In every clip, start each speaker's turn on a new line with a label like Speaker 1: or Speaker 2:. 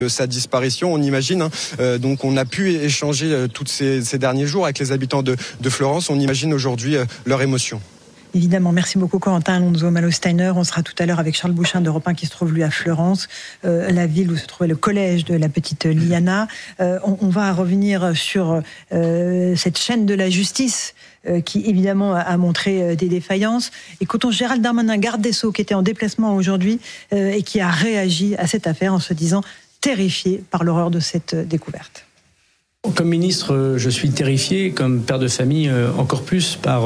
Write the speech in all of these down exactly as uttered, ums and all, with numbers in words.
Speaker 1: sa disparition, on imagine. Hein, euh, donc on a pu échanger euh, tous ces, ces derniers jours avec les habitants de, de Fleurance. On imagine aujourd'hui euh, leur émotion.
Speaker 2: Évidemment, merci beaucoup Corentin Alonso Malo-Steiner. On sera tout à l'heure avec Charles Bouchin d'Europe un qui se trouve lui à Fleurance, euh, la ville où se trouvait le collège de la petite Liana. Euh, on, on va revenir sur euh, cette chaîne de la justice euh, qui évidemment a, a montré euh, des défaillances. Écoutons Gérald Darmanin, garde des Sceaux, qui était en déplacement aujourd'hui euh, et qui a réagi à cette affaire en se disant terrifié par l'horreur de cette découverte.
Speaker 3: Comme ministre, je suis terrifié, comme père de famille, encore plus par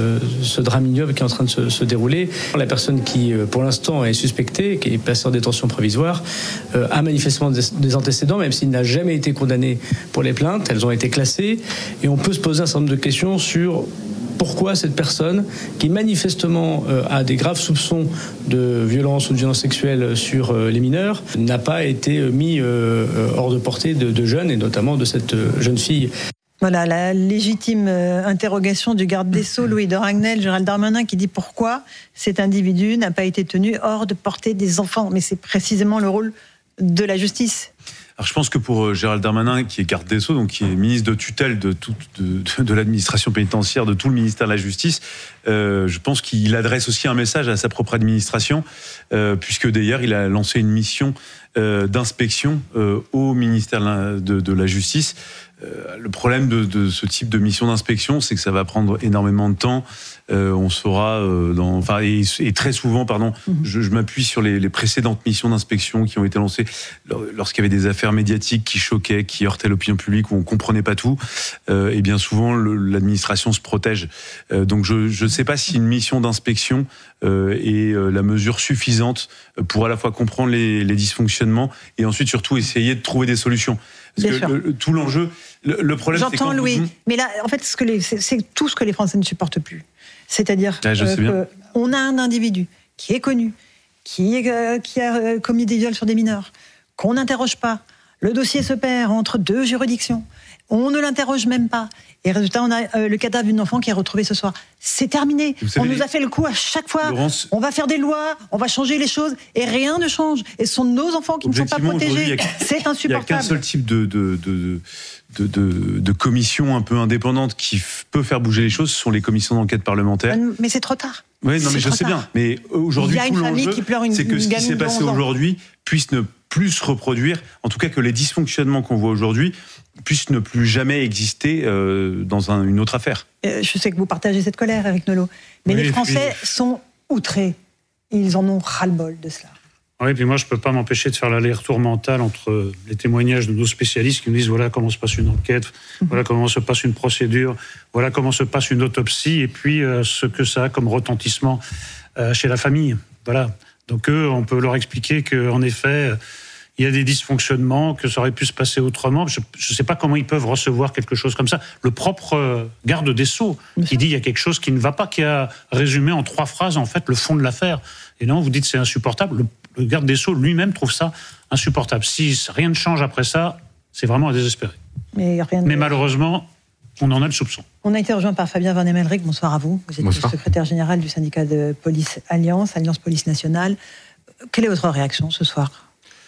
Speaker 3: ce drame ignoble qui est en train de se, se dérouler. La personne qui, pour l'instant, est suspectée, qui est placée en détention provisoire, a manifestement des antécédents, même s'il n'a jamais été condamné pour les plaintes. Elles ont été classées. Et on peut se poser un certain nombre de questions sur pourquoi cette personne, qui manifestement euh, a des graves soupçons de violence ou de violence sexuelle sur euh, les mineurs, n'a pas été mis euh, hors de portée de, de jeunes, et notamment de cette euh, jeune fille.
Speaker 2: Voilà, la légitime euh, interrogation du garde des Sceaux, Louis de Ragnel, Gérald Darmanin, qui dit pourquoi cet individu n'a pas été tenu hors de portée des enfants. Mais c'est précisément le rôle de la justice.
Speaker 4: Alors je pense que pour Gérald Darmanin, qui est garde des Sceaux, donc qui est ministre de tutelle de, tout, de, de, de l'administration pénitentiaire, de tout le ministère de la Justice, euh, je pense qu'il adresse aussi un message à sa propre administration, euh, puisque d'ailleurs il a lancé une mission euh, d'inspection euh, au ministère de, de la Justice. Euh, le problème de, de ce type de mission d'inspection, c'est que ça va prendre énormément de temps. Euh, on saura, euh, dans, enfin, et, et très souvent, pardon, mmh. je, je m'appuie sur les, les précédentes missions d'inspection qui ont été lancées lorsqu'il y avait des affaires médiatiques qui choquaient, qui heurtaient l'opinion publique, où on comprenait pas tout. Euh, et bien souvent, le, l'administration se protège. Euh, donc, je ne sais pas si une mission d'inspection euh, est euh, la mesure suffisante pour à la fois comprendre les, les dysfonctionnements et ensuite surtout essayer de trouver des solutions. Parce Bien que le, le, tout l'enjeu, le, le problème,
Speaker 2: J'entends,
Speaker 4: c'est quand
Speaker 2: Louis,
Speaker 4: vous...
Speaker 2: mais là, en fait, ce que les, c'est, c'est tout ce que les Français ne supportent plus. C'est-à-dire
Speaker 4: ah, euh,
Speaker 2: qu'on a un individu qui est connu, qui, euh, qui a euh, commis des viols sur des mineurs, qu'on n'interroge pas. Le dossier se perd entre deux juridictions. On ne l'interroge même pas. Et résultat, on a euh, le cadavre d'une enfant qui est retrouvé ce soir. C'est terminé. On nous a fait le coup à chaque fois. Laurence, on va faire des lois, on va changer les choses, et rien ne change. Et ce sont nos enfants qui ne sont pas protégés. A, C'est insupportable.
Speaker 4: Il n'y a qu'un seul type de, de, de, de, de, de commission un peu indépendante qui f- peut faire bouger les choses, ce sont les commissions d'enquête parlementaires.
Speaker 2: Mais c'est trop tard.
Speaker 4: Oui, non, mais je sais bien. Mais aujourd'hui, tout l'enjeu, c'est que ce qui s'est passé aujourd'hui puisse ne plus se reproduire, en tout cas que les dysfonctionnements qu'on voit aujourd'hui puissent ne plus jamais exister euh, dans un, une autre affaire.
Speaker 2: Euh, je sais que vous partagez cette colère, Éric Nolot, mais oui, les Français puis... sont outrés. Ils en ont ras-le-bol de cela.
Speaker 5: Oui, puis moi, je ne peux pas m'empêcher de faire l'aller-retour mental entre les témoignages de nos spécialistes qui nous disent voilà comment se passe une enquête, mmh. voilà comment se passe une procédure, voilà comment se passe une autopsie, et puis euh, ce que ça a comme retentissement euh, chez la famille. Voilà. Donc eux, on peut leur expliquer qu'en effet, il y a des dysfonctionnements, que ça aurait pu se passer autrement. Je ne sais pas comment ils peuvent recevoir quelque chose comme ça. Le propre garde des Sceaux, qui dit il y a quelque chose qui ne va pas, qui a résumé en trois phrases en fait le fond de l'affaire. Et non, vous dites c'est insupportable. Le, le garde des Sceaux lui-même trouve ça insupportable. Si rien ne change après ça, c'est vraiment à désespérer.
Speaker 2: Mais, rien de...
Speaker 5: Mais malheureusement, on en a le soupçon.
Speaker 2: On a été rejoint par Fabien Van Emmelrich. Bonsoir à vous. Vous êtes Bonsoir. Le secrétaire général du syndicat de police Alliance, Alliance Police Nationale. Quelle est votre réaction ce soir ?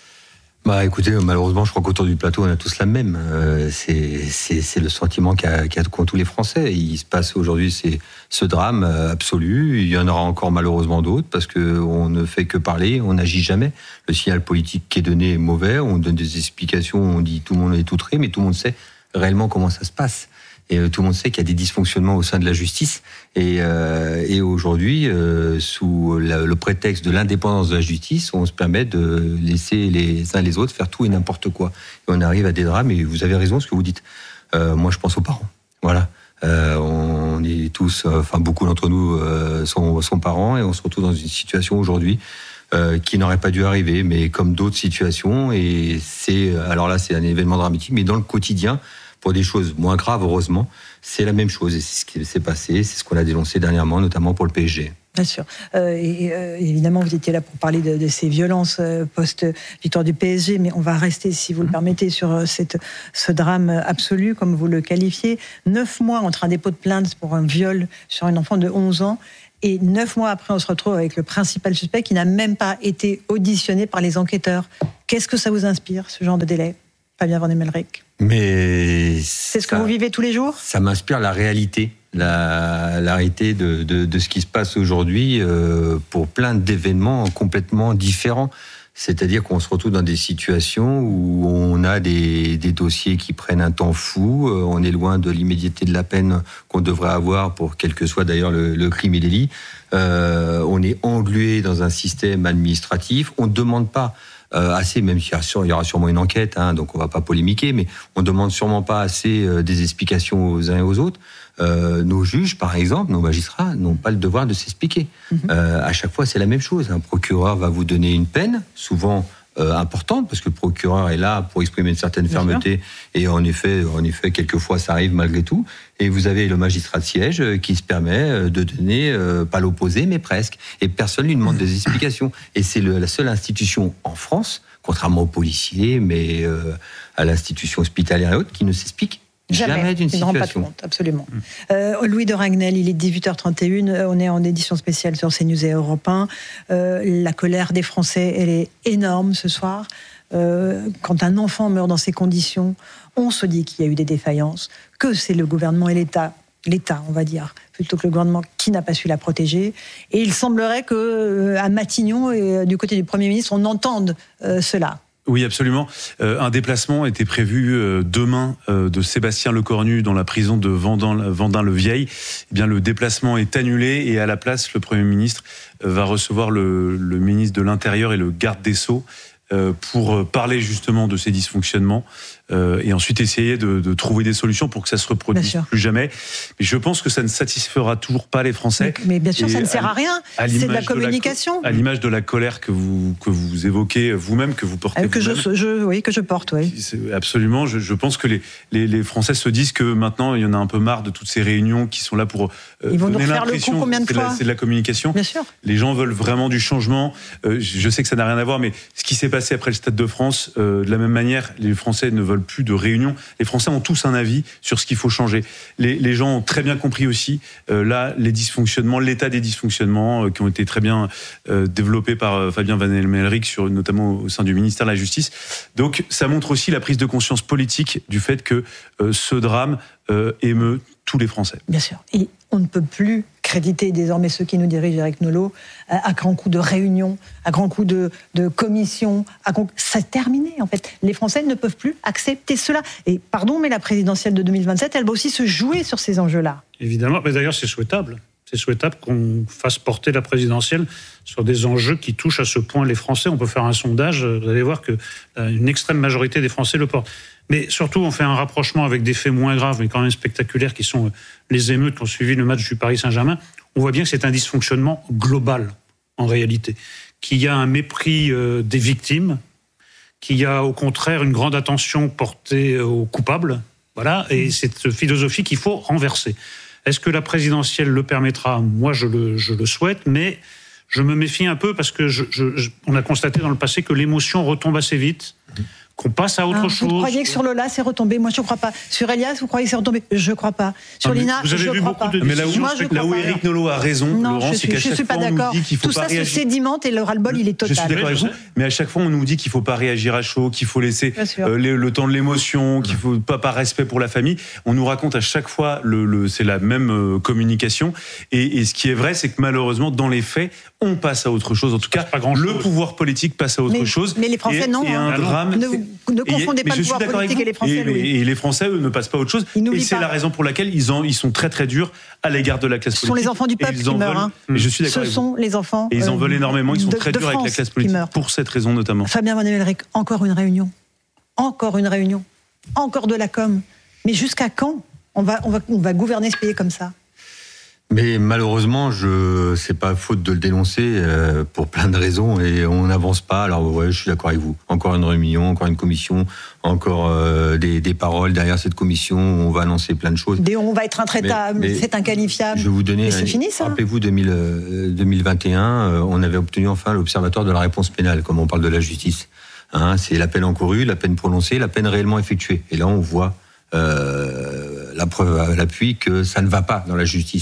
Speaker 6: Bah, écoutez, malheureusement, je crois qu'autour du plateau, on a tous la même. Euh, c'est, c'est, c'est le sentiment qu'a, qu'a qu'ont tous les Français. Il se passe aujourd'hui c'est ce drame absolu. Il y en aura encore malheureusement d'autres parce que on ne fait que parler, on n'agit jamais. Le signal politique qui est donné est mauvais. On donne des explications, on dit tout le monde est outré, mais tout le monde sait réellement comment ça se passe. Et euh, tout le monde sait qu'il y a des dysfonctionnements au sein de la justice. Et, euh, et aujourd'hui, euh, sous la, le prétexte de l'indépendance de la justice, on se permet de laisser les uns les autres faire tout et n'importe quoi. Et on arrive à des drames, et vous avez raison ce que vous dites. Euh, moi, je pense aux parents. Voilà. Euh, on est tous, enfin beaucoup d'entre nous euh, sont, sont parents, et on se retrouve dans une situation aujourd'hui euh, qui n'aurait pas dû arriver, mais comme d'autres situations. Et c'est, alors là, c'est un événement dramatique, mais dans le quotidien, pour des choses moins graves, heureusement, c'est la même chose. Et c'est ce qui s'est passé, c'est ce qu'on a dénoncé dernièrement, notamment pour le P S G.
Speaker 2: Bien sûr. Euh, et, euh, évidemment, vous étiez là pour parler de, de ces violences euh, post-victoire du P S G, mais on va rester, si vous mmh. le permettez, sur euh, cette, ce drame absolu, comme vous le qualifiez. Neuf mois entre un dépôt de plainte pour un viol sur une enfant de onze ans Et neuf mois après, on se retrouve avec le principal suspect qui n'a même pas été auditionné par les enquêteurs. Qu'est-ce que ça vous inspire, ce genre de délai, Fabien Van Emmelrich?
Speaker 6: Mais
Speaker 2: c'est ce que vous vivez tous les jours?
Speaker 6: Ça m'inspire la réalité, la, la réalité de, de, de ce qui se passe aujourd'hui euh, pour plein d'événements complètement différents. C'est-à-dire qu'on se retrouve dans des situations où on a des, des dossiers qui prennent un temps fou, on est loin de l'immédiateté de la peine qu'on devrait avoir pour quel que soit d'ailleurs le, le crime et délit. Euh, on est englué dans un système administratif, on ne demande pas euh, assez, même s'il y aura sûrement une enquête, hein, donc on ne va pas polémiquer, mais on ne demande sûrement pas assez euh, des explications aux uns et aux autres. Euh, nos juges, par exemple, nos magistrats, n'ont pas le devoir de s'expliquer. Mmh. Euh, à chaque fois, c'est la même chose. Un procureur va vous donner une peine, souvent euh, importante, parce que le procureur est là pour exprimer une certaine Bien fermeté. Sûr. Et en effet, en effet, quelquefois, ça arrive malgré tout. Et vous avez le magistrat de siège euh, qui se permet de donner, euh, pas l'opposé, mais presque. Et personne ne lui demande mmh. des explications. Et c'est le, la seule institution en France, contrairement aux policiers, mais euh, à l'institution hospitalière et autres, qui ne s'explique Jamais, Jamais d'une situation.
Speaker 2: Ils ne rendent pas compte, absolument. Mmh. Euh, Louis de Ragnel, il est dix-huit heures trente et une, on est en édition spéciale sur CNews et Europe un. Euh, la colère des Français, elle est énorme ce soir. Euh, quand un enfant meurt dans ces conditions, on se dit qu'il y a eu des défaillances, que c'est le gouvernement et l'État, l'État, on va dire, plutôt que le gouvernement qui n'a pas su la protéger. Et il semblerait qu'à Matignon et du côté du Premier ministre, on entende euh, cela.
Speaker 4: Oui, absolument. Euh, un déplacement était prévu euh, demain euh, de Sébastien Lecornu dans la prison de Vendin-le-Vieil. Eh bien, le déplacement est annulé et à la place, le Premier ministre euh, va recevoir le, le ministre de l'Intérieur et le garde des Sceaux euh, pour parler justement de ces dysfonctionnements euh, et ensuite essayer de, de trouver des solutions pour que ça se reproduise plus jamais. Mais je pense que ça ne satisfera toujours pas les Français.
Speaker 2: Mais, mais bien sûr, et ça ne sert à, à rien. À c'est de la communication.
Speaker 4: De la, à l'image de la colère que vous que vous évoquez vous-même, que vous portez.
Speaker 2: Que
Speaker 4: vous-même.
Speaker 2: je, je, oui, que je porte, oui.
Speaker 4: C'est absolument. Je, je pense que les, les les Français se disent que maintenant il y en a un peu marre de toutes ces réunions qui sont là pour.
Speaker 2: Euh, Ils vont nous refaire le coup combien de fois ?
Speaker 4: C'est de la communication.
Speaker 2: Bien sûr.
Speaker 4: Les gens veulent vraiment du changement. Euh, je sais que ça n'a rien à voir, mais ce qui s'est passé après le Stade de France, euh, de la même manière, les Français ne veulent plus de réunions. Les Français ont tous un avis sur ce qu'il faut changer. Les, les gens ont très bien compris aussi euh, là les dysfonctionnements, l'état des dysfonctionnements euh, qui ont été très bien euh, développés par euh, Fabien Van Emmelrich, sur, notamment au sein du ministère de la Justice. Donc ça montre aussi la prise de conscience politique du fait que euh, ce drame euh, émeut tous les Français.
Speaker 2: Bien sûr. Et on ne peut plus créditer désormais ceux qui nous dirigent, Éric Nolot, à, à grands coups de réunions, à grands coups de, de commissions. À grands... C'est terminé, en fait. Les Français ne peuvent plus accepter cela. Et pardon, mais la présidentielle de deux mille vingt-sept, elle va aussi se jouer sur ces enjeux-là.
Speaker 5: Évidemment, mais d'ailleurs, c'est souhaitable. C'est souhaitable qu'on fasse porter la présidentielle sur des enjeux qui touchent à ce point les Français. On peut faire un sondage, vous allez voir qu'une extrême majorité des Français le portent. Mais surtout, on fait un rapprochement avec des faits moins graves, mais quand même spectaculaires, qui sont les émeutes qui ont suivi le match du Paris Saint-Germain. On voit bien que c'est un dysfonctionnement global, en réalité. Qu'il y a un mépris des victimes, qu'il y a au contraire une grande attention portée aux coupables. Voilà, et c'est cette philosophie qu'il faut renverser. Est-ce que la présidentielle le permettra ? Moi, je le, je le souhaite, mais je me méfie un peu parce que je, je, je, on a constaté dans le passé que l'émotion retombe assez vite. Qu'on passe à autre
Speaker 2: ah,
Speaker 5: chose.
Speaker 2: Vous croyez que sur Lola, c'est retombé ? Moi, je ne crois pas. Sur Elias, vous croyez que c'est retombé ? Je ne crois pas. Sur
Speaker 5: ah,
Speaker 2: Lina,
Speaker 5: vous avez
Speaker 2: je ne crois pas.
Speaker 4: Mais là où,
Speaker 2: Moi,
Speaker 4: là où Éric Nolot a raison,
Speaker 2: non,
Speaker 4: Laurent, c'est qu'à chaque
Speaker 2: suis
Speaker 4: fois,
Speaker 2: pas
Speaker 4: on nous dit qu'il faut
Speaker 2: Tout
Speaker 4: pas
Speaker 2: ça
Speaker 4: réagir.
Speaker 2: se sédimente et le ras-le-bol, il est total.
Speaker 4: Je suis d'accord avec vous, mais à chaque fois, on nous dit qu'il ne faut pas réagir à chaud, qu'il faut laisser euh, le, le temps de l'émotion, qu'il ne faut pas par respect pour la famille. On nous raconte à chaque fois, le, le, c'est la même euh, communication. Et, et ce qui est vrai, c'est que malheureusement, dans les faits, on passe à autre chose. En tout cas, le pouvoir politique passe à autre
Speaker 2: mais,
Speaker 4: chose.
Speaker 2: Mais les Français,
Speaker 4: et,
Speaker 2: non.
Speaker 4: Et un
Speaker 2: hein.
Speaker 4: drame.
Speaker 2: Ne, ne confondez pas le pouvoir politique et les Français.
Speaker 4: Et, et, et les Français, eux, ne passent pas à autre chose. Et c'est pas. La raison pour laquelle ils, en, ils sont très très durs à l'égard de la classe politique. Ce
Speaker 2: sont les enfants du peuple qui meurent. Hein.
Speaker 4: Et je suis d'accord.
Speaker 2: Ce sont les enfants.
Speaker 4: Et ils en veulent énormément. Ils sont
Speaker 2: de,
Speaker 4: très
Speaker 2: de
Speaker 4: durs
Speaker 2: France
Speaker 4: avec la classe politique pour cette raison notamment.
Speaker 2: Fabien Van Emmelrich, encore une réunion. Encore une réunion. Encore de la com. Mais jusqu'à quand on va, on va, on va gouverner ce pays comme ça ?
Speaker 6: Mais malheureusement, je c'est pas faute de le dénoncer euh, pour plein de raisons et on n'avance pas. Alors ouais, je suis d'accord avec vous. Encore une réunion, encore une commission, encore euh, des, des paroles derrière cette commission où on va annoncer plein de choses.
Speaker 2: Des on va être intraitable, mais, mais c'est inqualifiable.
Speaker 6: Je vais vous donner.
Speaker 2: Mais c'est un, fini ça.
Speaker 6: Rappelez-vous deux mille, euh, deux mille vingt et un, euh, on avait obtenu enfin l'observatoire de la réponse pénale, comme on parle de la justice. Hein, c'est la peine encourue, la peine prononcée, la peine réellement effectuée. Et là, on voit euh, la preuve à l'appui que ça ne va pas dans la justice.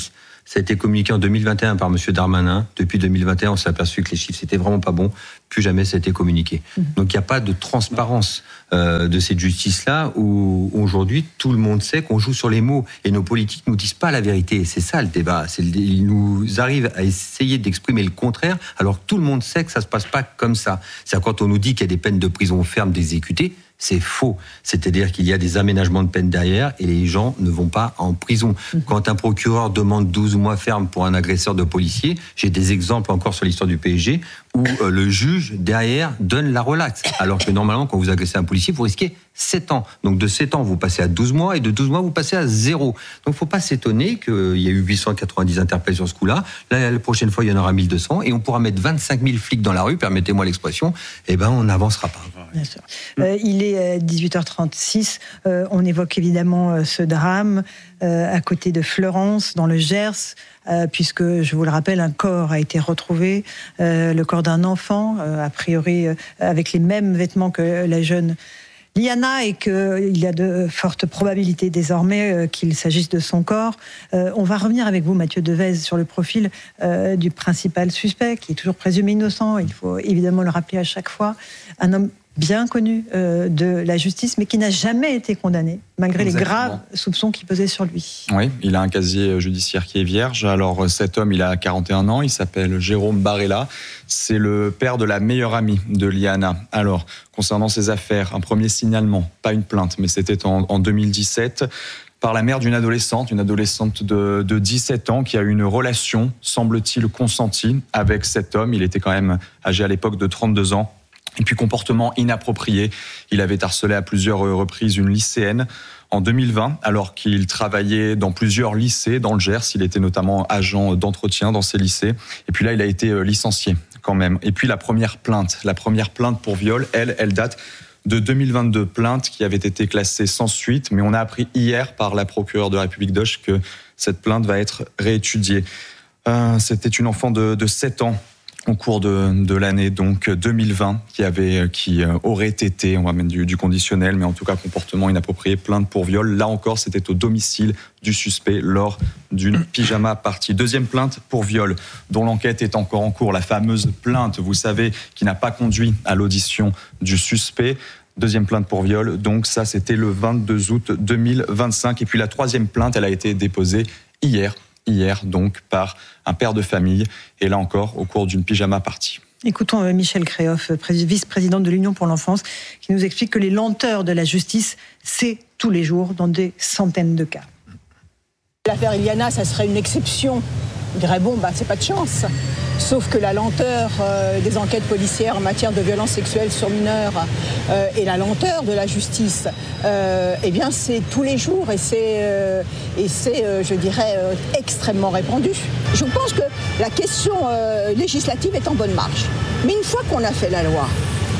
Speaker 6: Ça a été communiqué en deux mille vingt et un par M. Darmanin. Depuis deux mille vingt et un, on s'est aperçu que les chiffres c'était vraiment pas bon. Plus jamais ça a été communiqué. Mmh. Donc il n'y a pas de transparence euh, de cette justice-là où aujourd'hui tout le monde sait qu'on joue sur les mots et nos politiques nous disent pas la vérité. C'est ça le débat. C'est le, ils nous arrivent à essayer d'exprimer le contraire alors que tout le monde sait que ça se passe pas comme ça. C'est-à-dire quand on nous dit qu'il y a des peines de prison ferme d'exécuter, c'est faux. C'est-à-dire qu'il y a des aménagements de peine derrière et les gens ne vont pas en prison. Quand un procureur demande douze mois ferme pour un agresseur de policier, j'ai des exemples encore sur l'histoire du P S G où euh, le juge derrière donne la relaxe. Alors que normalement, quand vous agressez un policier, vous risquez sept ans. Donc de sept ans, vous passez à douze mois et de douze mois, vous passez à zéro. Donc il ne faut pas s'étonner qu'il y ait eu huit cent quatre-vingt-dix interpellés sur ce coup-là. Là, la prochaine fois, il y en aura mille deux cents et on pourra mettre vingt-cinq mille flics dans la rue, permettez-moi l'expression, et ben on n'avancera pas.
Speaker 2: Bien sûr. Euh, il est dix-huit heures trente-six. Euh, on évoque évidemment euh, ce drame euh, à côté de Fleurance, dans le Gers, euh, puisque, je vous le rappelle, un corps a été retrouvé, euh, le corps d'un enfant, euh, a priori euh, avec les mêmes vêtements que la jeune Liana, et qu'il y a de fortes probabilités désormais euh, qu'il s'agisse de son corps. Euh, on va revenir avec vous, Mathieu Devez, sur le profil euh, du principal suspect, qui est toujours présumé innocent. Il faut évidemment le rappeler à chaque fois. Un homme bien connu euh, de la justice, mais qui n'a jamais été condamné, malgré Exactement. les graves soupçons qui pesaient sur lui.
Speaker 7: Oui, il a un casier judiciaire qui est vierge. Alors cet homme, il a quarante et un ans, il s'appelle Jérôme Barella. C'est le père de la meilleure amie de Liana. Alors, concernant ces affaires, un premier signalement, pas une plainte, mais c'était en, en deux mille dix-sept, par la mère d'une adolescente, une adolescente de, de dix-sept ans qui a eu une relation, semble-t-il, consentie avec cet homme. Il était quand même âgé à l'époque de trente-deux ans. Et puis comportement inapproprié, il avait harcelé à plusieurs reprises une lycéenne en deux mille vingt, alors qu'il travaillait dans plusieurs lycées dans le Gers. Il était notamment agent d'entretien dans ces lycées. Et puis là, il a été licencié quand même. Et puis la première plainte, la première plainte pour viol, elle, elle date de deux mille vingt-deux, plainte qui avait été classée sans suite. Mais on a appris hier par la procureure de la République d'Auch que cette plainte va être réétudiée. Euh, c'était une enfant de, de sept ans. Au cours de, de l'année donc deux mille vingt, qui avait, qui aurait été, on va mettre du, du conditionnel, mais en tout cas comportement inapproprié, plainte pour viol. Là encore, c'était au domicile du suspect lors d'une pyjama party. Deuxième plainte pour viol, dont l'enquête est encore en cours. La fameuse plainte, vous savez, qui n'a pas conduit à l'audition du suspect. Deuxième plainte pour viol, donc ça c'était le vingt-deux août deux mille vingt-cinq. Et puis la troisième plainte, elle a été déposée hier. Hier, donc, par un père de famille, et là encore, au cours d'une pyjama party.
Speaker 2: Écoutons Michel Créoff, vice-présidente de l'Union pour l'enfance, qui nous explique que les lenteurs de la justice, c'est tous les jours, dans des centaines de cas.
Speaker 8: L'affaire Iliana, ça serait une exception. On dirait, bon, bah, c'est pas de chance. Sauf que la lenteur euh, des enquêtes policières en matière de violences sexuelles sur mineurs euh, et la lenteur de la justice, euh, eh bien, c'est tous les jours et c'est, euh, et c'est euh, je dirais, euh, extrêmement répandu. Je pense que la question euh, législative est en bonne marche. Mais une fois qu'on a fait la loi,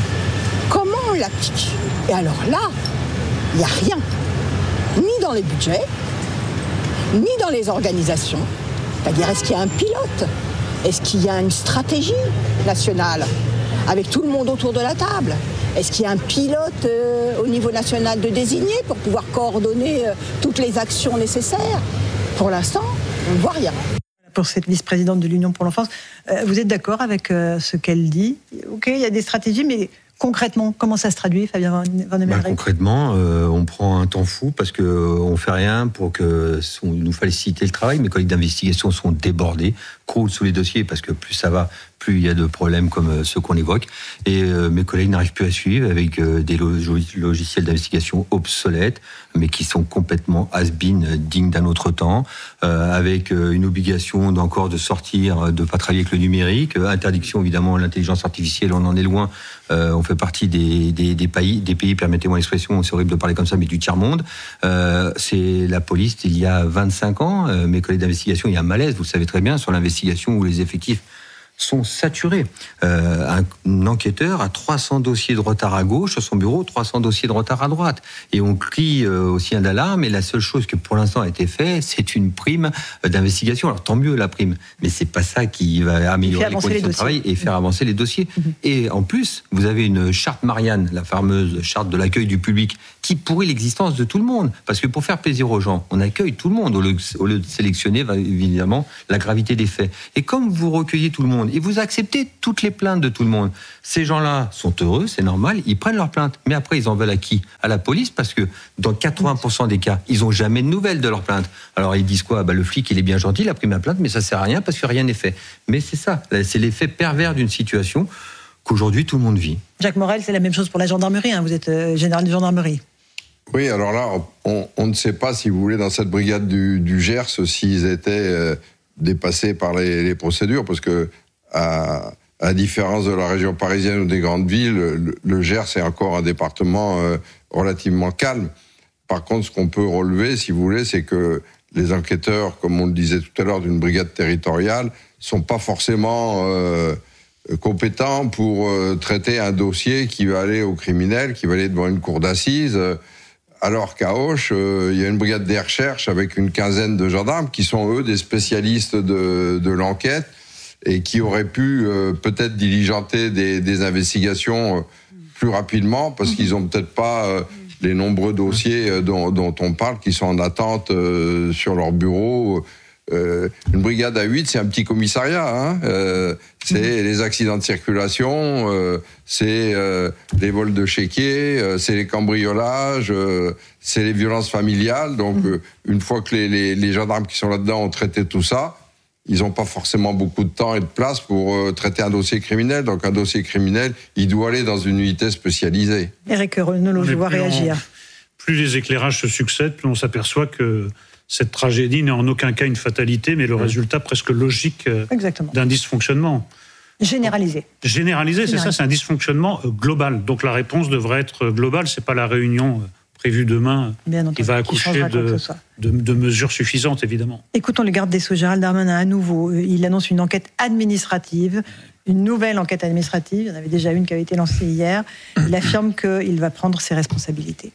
Speaker 8: comment on l'applique? Et alors là, il n'y a rien. Ni dans les budgets, ni dans les organisations. C'est-à-dire, est-ce qu'il y a un pilote? Est-ce qu'il y a une stratégie nationale avec tout le monde autour de la table? Est-ce qu'il y a un pilote euh, au niveau national de désigner pour pouvoir coordonner euh, toutes les actions nécessaires? Pour l'instant, on ne voit rien.
Speaker 2: Pour cette vice-présidente de l'Union pour l'enfance, euh, vous êtes d'accord avec euh, ce qu'elle dit? Ok, il y a des stratégies, mais concrètement, comment ça se traduit, Fabien Van Emmerik?
Speaker 6: Bah, concrètement, euh, on prend un temps fou parce qu'on euh, ne fait rien pour que on nous faciliter le travail. Mes collègues d'investigation sont débordés, croulent sous les dossiers parce que plus ça va, plus il y a de problèmes comme euh, ceux qu'on évoque. Et euh, mes collègues n'arrivent plus à suivre avec euh, des log- logiciels d'investigation obsolètes, mais qui sont complètement has-been, dignes d'un autre temps, euh, avec euh, une obligation d'encore de sortir, de ne pas travailler avec le numérique, euh, interdiction évidemment de l'intelligence artificielle, on en est loin. Euh, on fait partie des, des, des pays, des pays, permettez-moi l'expression, c'est horrible de parler comme ça, mais du tiers-monde. Euh, c'est la police, il y a vingt-cinq ans, euh, mes collègues d'investigation, il y a un malaise, vous le savez très bien, sur l'investigation où les effectifs sont saturés. Euh, un, un enquêteur a trois cents dossiers de retard à gauche sur son bureau, trois cents dossiers de retard à droite. Et on crie euh, au signal d'alarme, et la seule chose que pour l'instant a été faite, c'est une prime d'investigation. Alors tant mieux la prime, mais c'est pas ça qui va améliorer les conditions de travail et faire avancer les dossiers. Mmh. Et en plus, vous avez une charte Marianne, la fameuse charte de l'accueil du public, qui pourrit l'existence de tout le monde. Parce que pour faire plaisir aux gens, on accueille tout le monde au lieu, au lieu de sélectionner évidemment la gravité des faits. Et comme vous recueillez tout le monde et vous acceptez toutes les plaintes de tout le monde, ces gens-là sont heureux, c'est normal, ils prennent leurs plaintes. Mais après, ils en veulent à qui ? À la police, parce que dans quatre-vingts pour cent des cas, ils n'ont jamais de nouvelles de leurs plaintes. Alors ils disent quoi ? Bah, le flic, il est bien gentil, il a pris ma plainte, mais ça ne sert à rien parce que rien n'est fait. Mais c'est ça, c'est l'effet pervers d'une situation qu'aujourd'hui tout le monde vit.
Speaker 2: Jacques Morel, c'est la même chose pour la gendarmerie, hein. Vous êtes euh, général de gendarmerie.
Speaker 9: Oui, alors là, on, on ne sait pas, si vous voulez, dans cette brigade du, du Gers, s'ils étaient euh, dépassés par les, les procédures, parce que, à, à différence de la région parisienne ou des grandes villes, le, le Gers est encore un département euh, relativement calme. Par contre, ce qu'on peut relever, si vous voulez, c'est que les enquêteurs, comme on le disait tout à l'heure, d'une brigade territoriale, sont pas forcément euh, compétents pour euh, traiter un dossier qui va aller au criminel, qui va aller devant une cour d'assises. Euh, Alors qu'à Auch, euh, il y a une brigade des recherches avec une quinzaine de gendarmes qui sont, eux, des spécialistes de, de l'enquête et qui auraient pu euh, peut-être diligenter des, des investigations euh, plus rapidement parce qu'ils n'ont peut-être pas euh, les nombreux dossiers euh, dont, dont on parle qui sont en attente euh, sur leur bureau. Euh, une brigade à huit, c'est un petit commissariat. Hein euh, c'est les accidents de circulation, euh, c'est euh, les vols de chéquiers, euh, c'est les cambriolages, euh, c'est les violences familiales. Donc, euh, une fois que les, les, les gendarmes qui sont là-dedans ont traité tout ça, ils n'ont pas forcément beaucoup de temps et de place pour euh, traiter un dossier criminel. Donc, un dossier criminel, il doit aller dans une unité spécialisée.
Speaker 2: Éric Renaud, je vois réagir.
Speaker 5: On, plus les éclairages se succèdent, plus on s'aperçoit que cette tragédie n'est en aucun cas une fatalité, mais le oui. résultat presque logique Exactement. d'un dysfonctionnement.
Speaker 2: Généralisé.
Speaker 5: Généralisé, c'est ça, c'est un dysfonctionnement global. Donc la réponse devrait être globale, c'est pas la réunion prévue demain entendu, qui va accoucher qui de, de, de mesures suffisantes, évidemment.
Speaker 2: Écoutons le garde des Sceaux, Gérald Darmanin, à nouveau. Il annonce une enquête administrative, une nouvelle enquête administrative. Il y en avait déjà une qui avait été lancée hier. Il affirme qu'il va prendre ses responsabilités.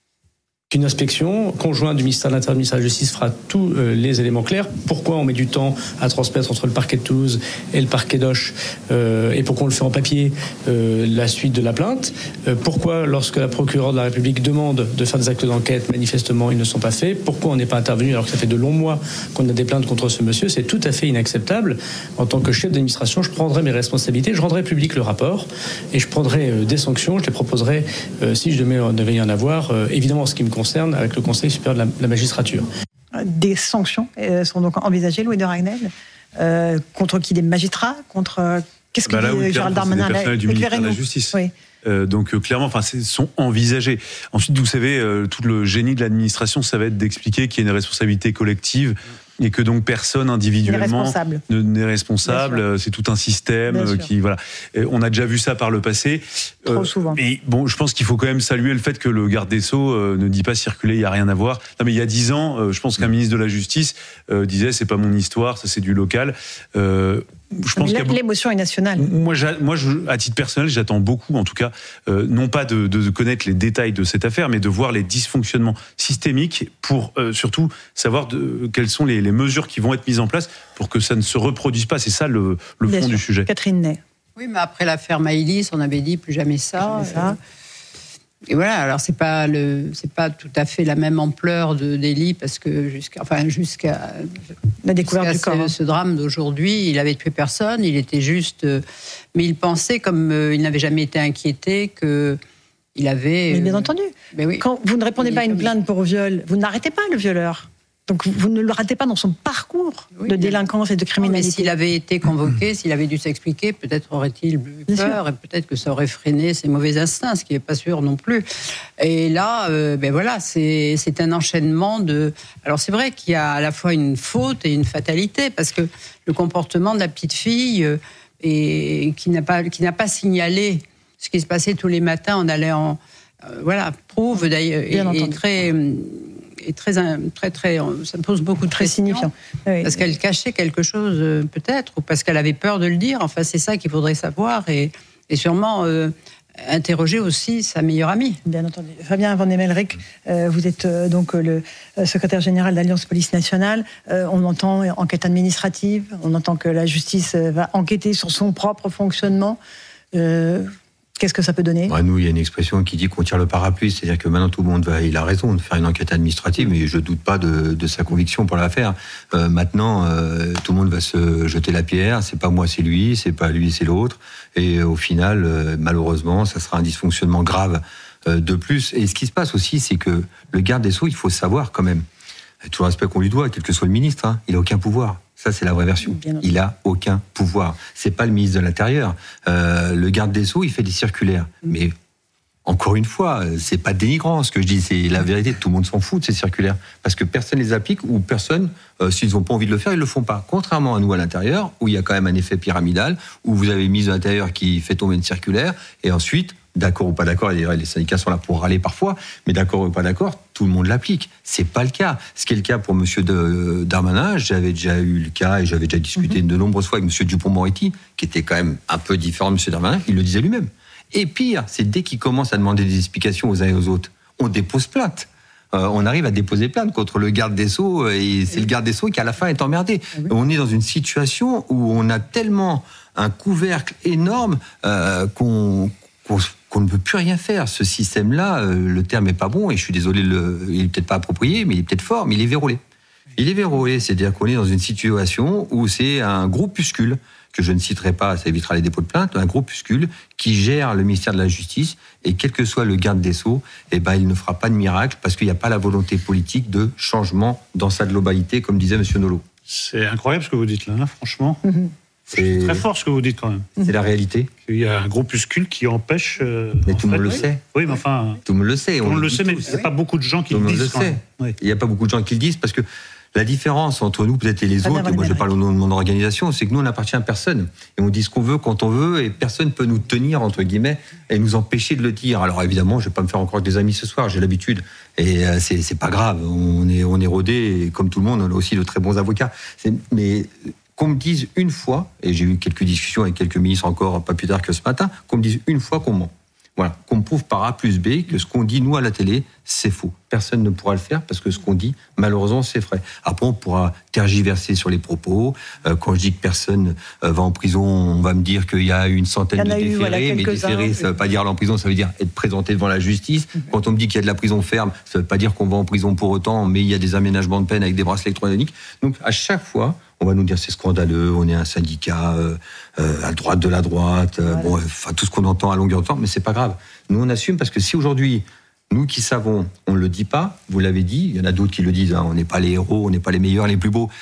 Speaker 3: Une inspection conjointe du ministère de l'Intérieur et du ministère de la Justice fera tous euh, les éléments clairs. Pourquoi on met du temps à transmettre entre le parquet de Toulouse et le parquet d'Auch euh, et pourquoi on le fait en papier euh, la suite de la plainte. Euh, pourquoi, lorsque la procureure de la République demande de faire des actes d'enquête, manifestement ils ne sont pas faits. Pourquoi on n'est pas intervenu alors que ça fait de longs mois qu'on a des plaintes contre ce monsieur. C'est tout à fait inacceptable. En tant que chef d'administration, je prendrai mes responsabilités, je rendrai public le rapport et je prendrai euh, des sanctions. Je les proposerai euh, si je devais y en avoir. Euh, évidemment, ce qui me concerne avec le Conseil supérieur de la, de la magistrature.
Speaker 2: Des sanctions euh, sont donc envisagées, Louis de Ragnel, euh, contre qui, des magistrats, contre euh, qu'est-ce que
Speaker 4: bah
Speaker 2: dit Gérald Darmanin,
Speaker 4: des personnels du ministère de la Justice.
Speaker 2: Oui.
Speaker 4: Euh, donc euh, clairement, enfin, c'est, sont envisagés. Ensuite, vous savez, euh, tout le génie de l'administration, ça va être d'expliquer qu'il y a une responsabilité collective et que donc personne individuellement
Speaker 2: responsable.
Speaker 4: ne n'est responsable. C'est tout un système euh, qui voilà. Et on a déjà vu ça par le passé.
Speaker 2: Trop euh, souvent.
Speaker 4: Et bon, je pense qu'il faut quand même saluer le fait que le garde des Sceaux euh, ne dit pas circuler, il y a rien à voir. Non, mais il y a dix ans, euh, je pense qu'un ministre de la Justice euh, disait c'est pas mon histoire, ça c'est du local. Euh,
Speaker 2: Je pense qu'il y a... L'émotion est nationale.
Speaker 4: Moi, moi je, à titre personnel, j'attends beaucoup, en tout cas, euh, non pas de, de connaître les détails de cette affaire, mais de voir les dysfonctionnements systémiques pour euh, surtout savoir de, quelles sont les, les mesures qui vont être mises en place pour que ça ne se reproduise pas. C'est ça le, le fond du sujet.
Speaker 2: Catherine Ney.
Speaker 10: Oui, mais après l'affaire Maïlis, on avait dit plus jamais ça. Plus jamais ça. Et voilà, alors c'est pas le, c'est pas tout à fait la même ampleur de délit parce que jusqu'à, enfin jusqu'à
Speaker 2: la découverte
Speaker 10: jusqu'à
Speaker 2: du corps.
Speaker 10: Ce, ce drame d'aujourd'hui, il avait tué personne, il était juste, mais il pensait comme euh, il n'avait jamais été inquiété que il avait.
Speaker 2: Mais bien euh, entendu.
Speaker 10: Mais oui.
Speaker 2: Quand vous ne répondez pas à une plainte pour viol, vous n'arrêtez pas le violeur. Donc vous ne le ratez pas dans son parcours oui, de délinquance et de criminalité.
Speaker 10: Non, mais s'il avait été convoqué, s'il avait dû s'expliquer, peut-être aurait-il eu Bien peur sûr. Et peut-être que ça aurait freiné ses mauvais instincts, ce qui n'est pas sûr non plus. Et là, euh, ben voilà, c'est, c'est un enchaînement de... Alors c'est vrai qu'il y a à la fois une faute et une fatalité, parce que le comportement de la petite fille euh, et, qui, n'a pas, qui n'a pas signalé ce qui se passait tous les matins en allant... Euh, voilà, prouve d'ailleurs...
Speaker 2: Bien
Speaker 10: et, et très... est très, très, très, ça pose beaucoup de
Speaker 2: très
Speaker 10: questions,
Speaker 2: signifiant. Oui.
Speaker 10: Parce qu'elle cachait quelque chose, euh, peut-être, ou parce qu'elle avait peur de le dire. Enfin, c'est ça qu'il faudrait savoir et, et sûrement euh, interroger aussi sa meilleure amie.
Speaker 2: Bien entendu. Fabien Van Emmelrich, euh, vous êtes euh, donc le secrétaire général d'Alliance Police Nationale. Euh, on entend enquête administrative, on entend que la justice va enquêter sur son propre fonctionnement. Euh, Qu'est-ce que ça peut donner ?
Speaker 6: Bah, nous, il y a une expression qui dit qu'on tire le parapluie, c'est-à-dire que maintenant tout le monde va, il a raison de faire une enquête administrative, mais je doute pas de, de sa conviction pour la faire. Euh, maintenant, euh, tout le monde va se jeter la pierre. C'est pas moi, c'est lui. C'est pas lui, c'est l'autre. Et au final, euh, malheureusement, ça sera un dysfonctionnement grave euh, de plus. Et ce qui se passe aussi, c'est que le garde des Sceaux, il faut savoir quand même, tout le respect qu'on lui doit, quel que soit le ministre, hein, il a aucun pouvoir. Ça, c'est la vraie version. Il a aucun pouvoir. C'est pas le ministre de l'Intérieur. Euh, le garde des Sceaux, il fait des circulaires. Mais encore une fois, c'est pas dénigrant ce que je dis. C'est la vérité. Tout le monde s'en fout de ces circulaires parce que personne les applique ou personne, euh, s'ils n'ont pas envie de le faire, ils le font pas. Contrairement à nous à l'intérieur, où il y a quand même un effet pyramidal, où vous avez une ministre de l'Intérieur qui fait tomber une circulaire et ensuite, d'accord ou pas d'accord, les syndicats sont là pour râler parfois, mais d'accord ou pas d'accord, tout le monde l'applique. C'est pas le cas. Ce qui est le cas pour Monsieur de Darmanin, j'avais déjà eu le cas et j'avais déjà discuté mm-hmm. de nombreuses fois avec Monsieur Dupond-Moretti, qui était quand même un peu différent de Monsieur Darmanin, il le disait lui-même. Et pire, c'est dès qu'il commence à demander des explications aux uns et aux autres, on dépose plainte. Euh, on arrive à déposer plainte contre le garde des Sceaux et c'est oui. le garde des Sceaux qui à la fin est emmerdé. Oui. On est dans une situation où on a tellement un couvercle énorme euh, qu'on, qu'on qu'on ne peut plus rien faire. Ce système-là, euh, le terme est pas bon, et je suis désolé, le, il est peut-être pas approprié, mais il est peut-être fort, mais il est verrouillé. Il est verrouillé, c'est-à-dire qu'on est dans une situation où c'est un groupuscule, que je ne citerai pas, ça évitera les dépôts de plainte, un groupuscule qui gère le ministère de la Justice, et quel que soit le garde des Sceaux, eh ben, il ne fera pas de miracle, parce qu'il n'y a pas la volonté politique de changement dans sa globalité, comme disait M. Nolot.
Speaker 5: C'est incroyable ce que vous dites là, hein, franchement. Mm-hmm. C'est très fort ce que vous dites quand même.
Speaker 6: C'est la réalité.
Speaker 5: Il y a un groupuscule qui empêche. Euh,
Speaker 6: mais tout le monde le sait.
Speaker 5: Oui, mais enfin.
Speaker 6: Tout le monde le sait.
Speaker 5: Tout le monde le sait, mais il n'y a pas beaucoup de gens qui le disent. Tout le monde le sait. Il
Speaker 6: n'y a pas beaucoup de gens qui le disent parce que la différence entre nous peut-être et les autres, et moi je parle au nom de mon organisation, c'est que nous on n'appartient à personne et on dit ce qu'on veut quand on veut et personne ne peut nous tenir entre guillemets et nous empêcher de le dire. Alors évidemment, je vais pas me faire encore des amis ce soir, j'ai l'habitude et c'est c'est pas grave. On est on est rodé et comme tout le monde, on a aussi de très bons avocats. C'est, mais qu'on me dise une fois, et j'ai eu quelques discussions avec quelques ministres encore pas plus tard que ce matin, qu'on me dise une fois qu'on ment. Voilà, qu'on me prouve par A plus B que ce qu'on dit, nous, à la télé, c'est faux. Personne ne pourra le faire parce que ce qu'on dit, malheureusement, c'est vrai. Après, on pourra tergiverser sur les propos. Euh, quand je dis que personne euh, va en prison, on va me dire qu'il y a une centaine de déférés. Voilà, mais déférés, ça ne veut pas dire aller en prison, ça veut dire être présenté devant la justice. Mm-hmm. Quand on me dit qu'il y a de la prison ferme, ça ne veut pas dire qu'on va en prison pour autant, mais il y a des aménagements de peine avec des bracelets électroniques. Donc, à chaque fois, on va nous dire c'est scandaleux, on est un syndicat euh, euh, à droite de la droite, euh, voilà. bon, enfin tout ce qu'on entend à longueur de temps, mais c'est pas grave. Nous on assume parce que si aujourd'hui, nous qui savons, on le dit pas, vous l'avez dit, il y en a d'autres qui le disent, hein, on n'est pas les héros, on n'est pas les meilleurs, les plus beaux,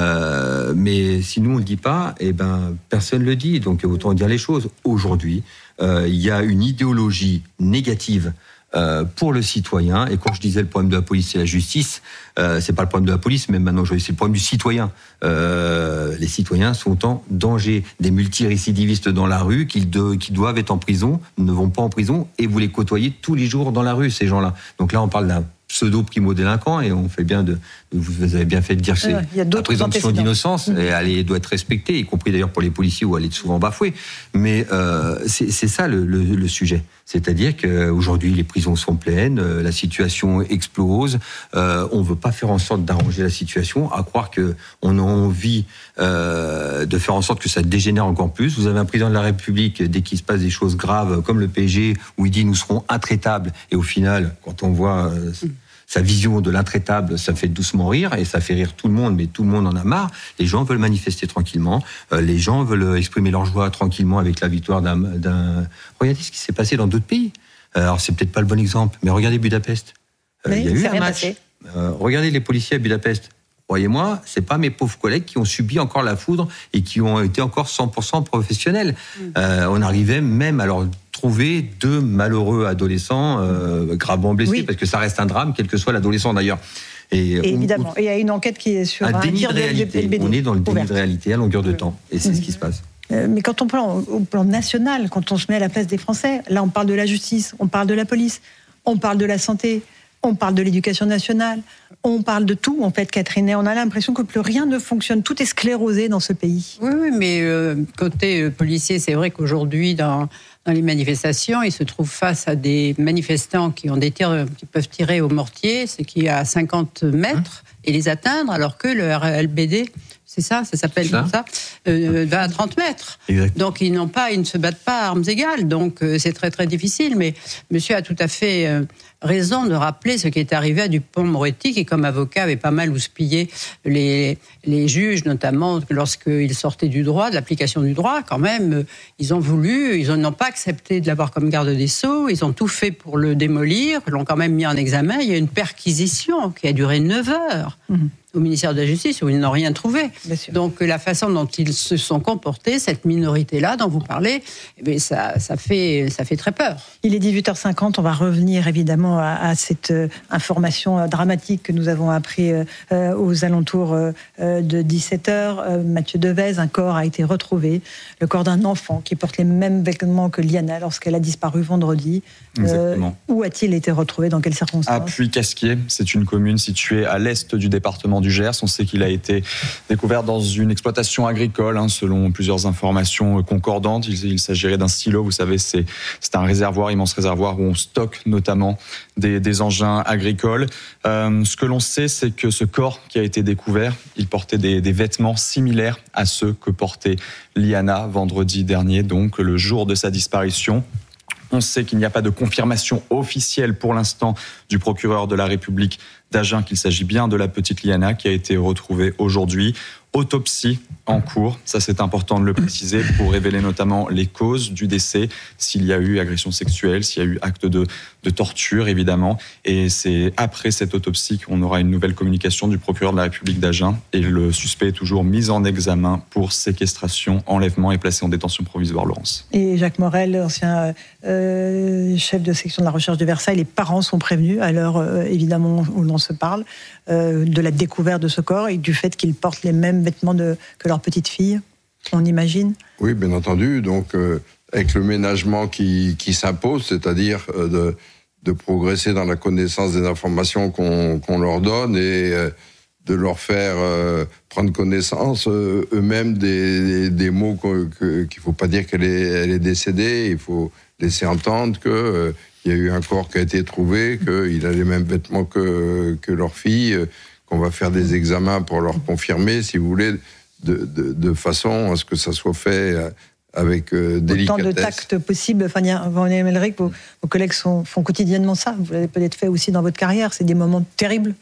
Speaker 6: euh, mais si nous on le dit pas, eh ben personne le dit, donc autant dire les choses. Aujourd'hui, euh, il y a une idéologie négative. Euh, pour le citoyen, et quand je disais le problème de la police c'est la justice, euh, c'est pas le problème de la police, mais maintenant c'est le problème du citoyen. Euh, les citoyens sont en danger. Des multirécidivistes dans la rue qui, de, qui doivent être en prison ne vont pas en prison et vous les côtoyez tous les jours dans la rue, ces gens-là. Donc là on parle d'un pseudo-primo-délinquant et on fait bien de, vous avez bien fait de dire que c'est
Speaker 2: ouais, la
Speaker 6: présomption d'innocence mmh. et elle doit être respectée, y compris d'ailleurs pour les policiers où elle est souvent bafouée. Mais euh, c'est, c'est ça le, le, le sujet. C'est-à-dire qu'aujourd'hui les prisons sont pleines, euh, la situation explose, euh, on ne veut pas faire en sorte d'arranger la situation, à croire qu'on a envie euh, de faire en sorte que ça dégénère encore plus. Vous avez un président de la République, dès qu'il se passe des choses graves comme le P G, où il dit nous serons intraitables, et au final, quand on voit euh, mmh. sa vision de l'intraitable, ça fait doucement rire, et ça fait rire tout le monde, mais tout le monde en a marre. Les gens veulent manifester tranquillement, euh, les gens veulent exprimer leur joie tranquillement avec la victoire d'un... d'un... Regardez ce qui s'est passé dans d'autres pays. Alors, c'est peut-être pas le bon exemple, mais regardez Budapest. Euh, il y a eu un match. Euh, regardez les policiers à Budapest. Croyez-moi, c'est pas mes pauvres collègues qui ont subi encore la foudre et qui ont été encore cent pour cent professionnels. Mmh. Euh, on arrivait même à leur trouver deux malheureux adolescents euh, gravement blessés, oui. parce que ça reste un drame, quel que soit l'adolescent d'ailleurs.
Speaker 2: Et, et on, évidemment, et il y a une enquête qui est sur un,
Speaker 6: un déni de réalité. On est dans le déni
Speaker 2: ouvert.
Speaker 6: de réalité à longueur de temps, et c'est mmh. ce qui se passe.
Speaker 2: Euh, mais quand on parle au plan national, quand on se met à la place des Français, là on parle de la justice, on parle de la police, on parle de la santé, on parle de l'éducation nationale, On parle de tout, en fait, Catherine, et on a l'impression que plus rien ne fonctionne. Tout est sclérosé dans ce pays.
Speaker 10: Oui, oui, mais euh, côté euh, policier, c'est vrai qu'aujourd'hui, dans, dans les manifestations, ils se trouvent face à des manifestants qui ont des tirs, qui peuvent tirer au mortier, ce qui est à cinquante mètres, et les atteindre, alors que le R L B D... C'est ça, ça s'appelle ça. comme ça, euh, va à trente mètres. Exact. Donc ils n'ont pas, ils ne se battent pas à armes égales. Donc euh, c'est très très difficile. Mais monsieur a tout à fait euh, raison de rappeler ce qui est arrivé à Dupond-Moretti, qui comme avocat avait pas mal houspillé les, les juges, notamment lorsqu'ils sortaient du droit, de l'application du droit. Quand même, euh, ils ont voulu, ils n'ont pas accepté de l'avoir comme garde des Sceaux. Ils ont tout fait pour le démolir. Ils l'ont quand même mis en examen. Il y a une perquisition qui a duré neuf heures. Mmh. Au ministère de la Justice, où ils n'ont rien trouvé. Donc la façon dont ils se sont comportés, cette minorité-là dont vous parlez, eh bien, ça, ça, fait, ça fait très peur.
Speaker 2: Il est dix-huit heures cinquante, on va revenir évidemment à, à cette euh, information euh, dramatique que nous avons appris euh, aux alentours euh, de dix-sept heures. Euh, Mathieu Devez, un corps a été retrouvé, le corps d'un enfant qui porte les mêmes vêtements que Liana lorsqu'elle a disparu vendredi.
Speaker 7: Exactement.
Speaker 2: Euh, où a-t-il été retrouvé, dans quelles circonstances ?
Speaker 7: À Puy-Casquier, c'est une commune située à l'est du département du Gers. On sait qu'il a été découvert dans une exploitation agricole, hein, selon plusieurs informations concordantes. Il, il s'agirait d'un silo, vous savez, c'est, c'est un réservoir, immense réservoir où on stocke notamment des, des engins agricoles. Euh, ce que l'on sait, c'est que ce corps qui a été découvert, il portait des, des vêtements similaires à ceux que portait Liana vendredi dernier, donc le jour de sa disparition. On sait qu'il n'y a pas de confirmation officielle pour l'instant du procureur de la République d'Agen qu'il s'agit bien de la petite Liana qui a été retrouvée aujourd'hui. Autopsie en cours, ça c'est important de le préciser, pour révéler notamment les causes du décès, s'il y a eu agression sexuelle, s'il y a eu acte de, de torture évidemment. Et c'est après cette autopsie qu'on aura une nouvelle communication du procureur de la République d'Agen. Et le suspect est toujours mis en examen pour séquestration, enlèvement et placé en détention provisoire, Laurence.
Speaker 2: Et Jacques Morel, ancien euh, chef de section de la recherche de Versailles, les parents sont prévenus, à l'heure euh, évidemment où l'on se parle, euh, de la découverte de ce corps et du fait qu'ils portent les mêmes vêtements de, que leur petite fille, on imagine ?
Speaker 9: Oui, bien entendu. Donc, euh, avec le ménagement qui, qui s'impose, c'est-à-dire euh, de, de progresser dans la connaissance des informations qu'on, qu'on leur donne et euh, de leur faire euh, prendre connaissance euh, eux-mêmes des, des, des mots que, que, qu'il ne faut pas dire qu'elle est, elle est décédée. Il faut laisser entendre qu'il euh, y a eu un corps qui a été trouvé, qu'il a les mêmes vêtements que, que leur fille, euh, qu'on va faire des examens pour leur confirmer, si vous voulez, de, de, de façon à ce que ça soit fait avec euh, délicatesse.
Speaker 2: Autant de tact possible. Fania Van-Emmelrich, vos, vos collègues sont, font quotidiennement ça. Vous l'avez peut-être fait aussi dans votre carrière. C'est des moments terribles.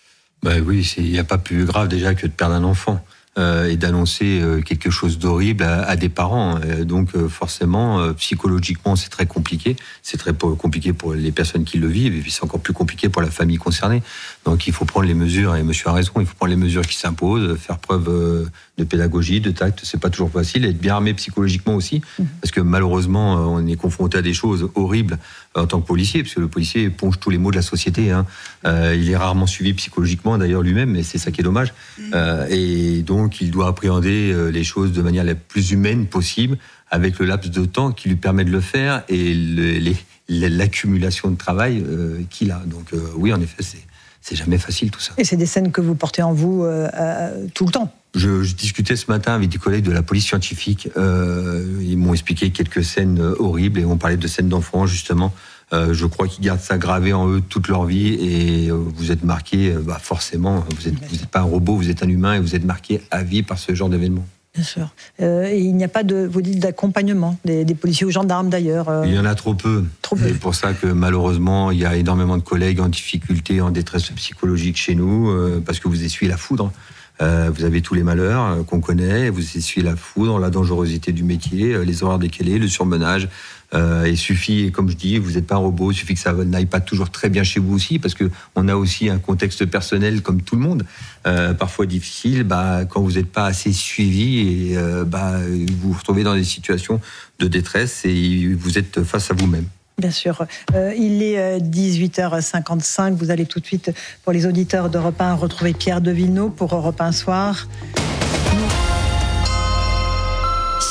Speaker 6: Ben oui, il n'y a pas plus grave déjà que de perdre un enfant. Euh, et d'annoncer euh, quelque chose d'horrible à, à des parents. Euh, donc euh, forcément, euh, psychologiquement, c'est très compliqué. C'est très compliqué pour les personnes qui le vivent, et puis c'est encore plus compliqué pour la famille concernée. Donc il faut prendre les mesures, et monsieur a raison, il faut prendre les mesures qui s'imposent, faire preuve euh, de pédagogie, de tact. C'est pas toujours facile, être bien armé psychologiquement aussi, mmh. parce que malheureusement, on est confronté à des choses horribles en tant que policier, parce que le policier éponge tous les maux de la société. Hein. Euh, il est rarement suivi psychologiquement, d'ailleurs, lui-même, et c'est ça qui est dommage. Mmh. Euh, et donc, qu'il doit appréhender les choses de manière la plus humaine possible, avec le laps de temps qui lui permet de le faire et le, les, l'accumulation de travail euh, qu'il a. Donc euh, oui, en effet, c'est, c'est jamais facile tout ça.
Speaker 2: Et c'est des scènes que vous portez en vous euh, euh, tout le temps.
Speaker 6: Je, je discutais ce matin avec des collègues de la police scientifique. Euh, ils m'ont expliqué quelques scènes horribles et on parlait de scènes d'enfants, justement. Euh, je crois qu'ils gardent ça gravé en eux toute leur vie et euh, vous êtes marqué, euh, bah forcément, vous n'êtes vous êtes pas un robot, vous êtes un humain et vous êtes marqué à vie par ce genre d'événement.
Speaker 2: Bien sûr. Euh, et il n'y a pas de, vous dites, d'accompagnement des, des policiers ou gendarmes d'ailleurs. Euh...
Speaker 6: Il y en a trop peu.
Speaker 2: Trop peu.
Speaker 6: C'est pour ça que malheureusement, il y a énormément de collègues en difficulté, en détresse psychologique chez nous, euh, parce que vous essuyez la foudre. Euh, vous avez tous les malheurs euh, qu'on connaît, vous essuyez la foudre, la dangerosité du métier, euh, les horaires décalés, le surmenage. Euh, il suffit, comme je dis, vous n'êtes pas un robot, il suffit que ça n'aille pas toujours très bien chez vous aussi, parce que on a aussi un contexte personnel comme tout le monde, euh, parfois difficile. Bah, quand vous n'êtes pas assez suivi, et euh, bah, vous vous retrouvez dans des situations de détresse et vous êtes face à vous-même.
Speaker 2: Bien sûr. Euh, il est dix-huit heures cinquante-cinq. Vous allez tout de suite, pour les auditeurs d'Europe un, retrouver Pierre Devillenot pour Europe un Soir.
Speaker 11: Chérie,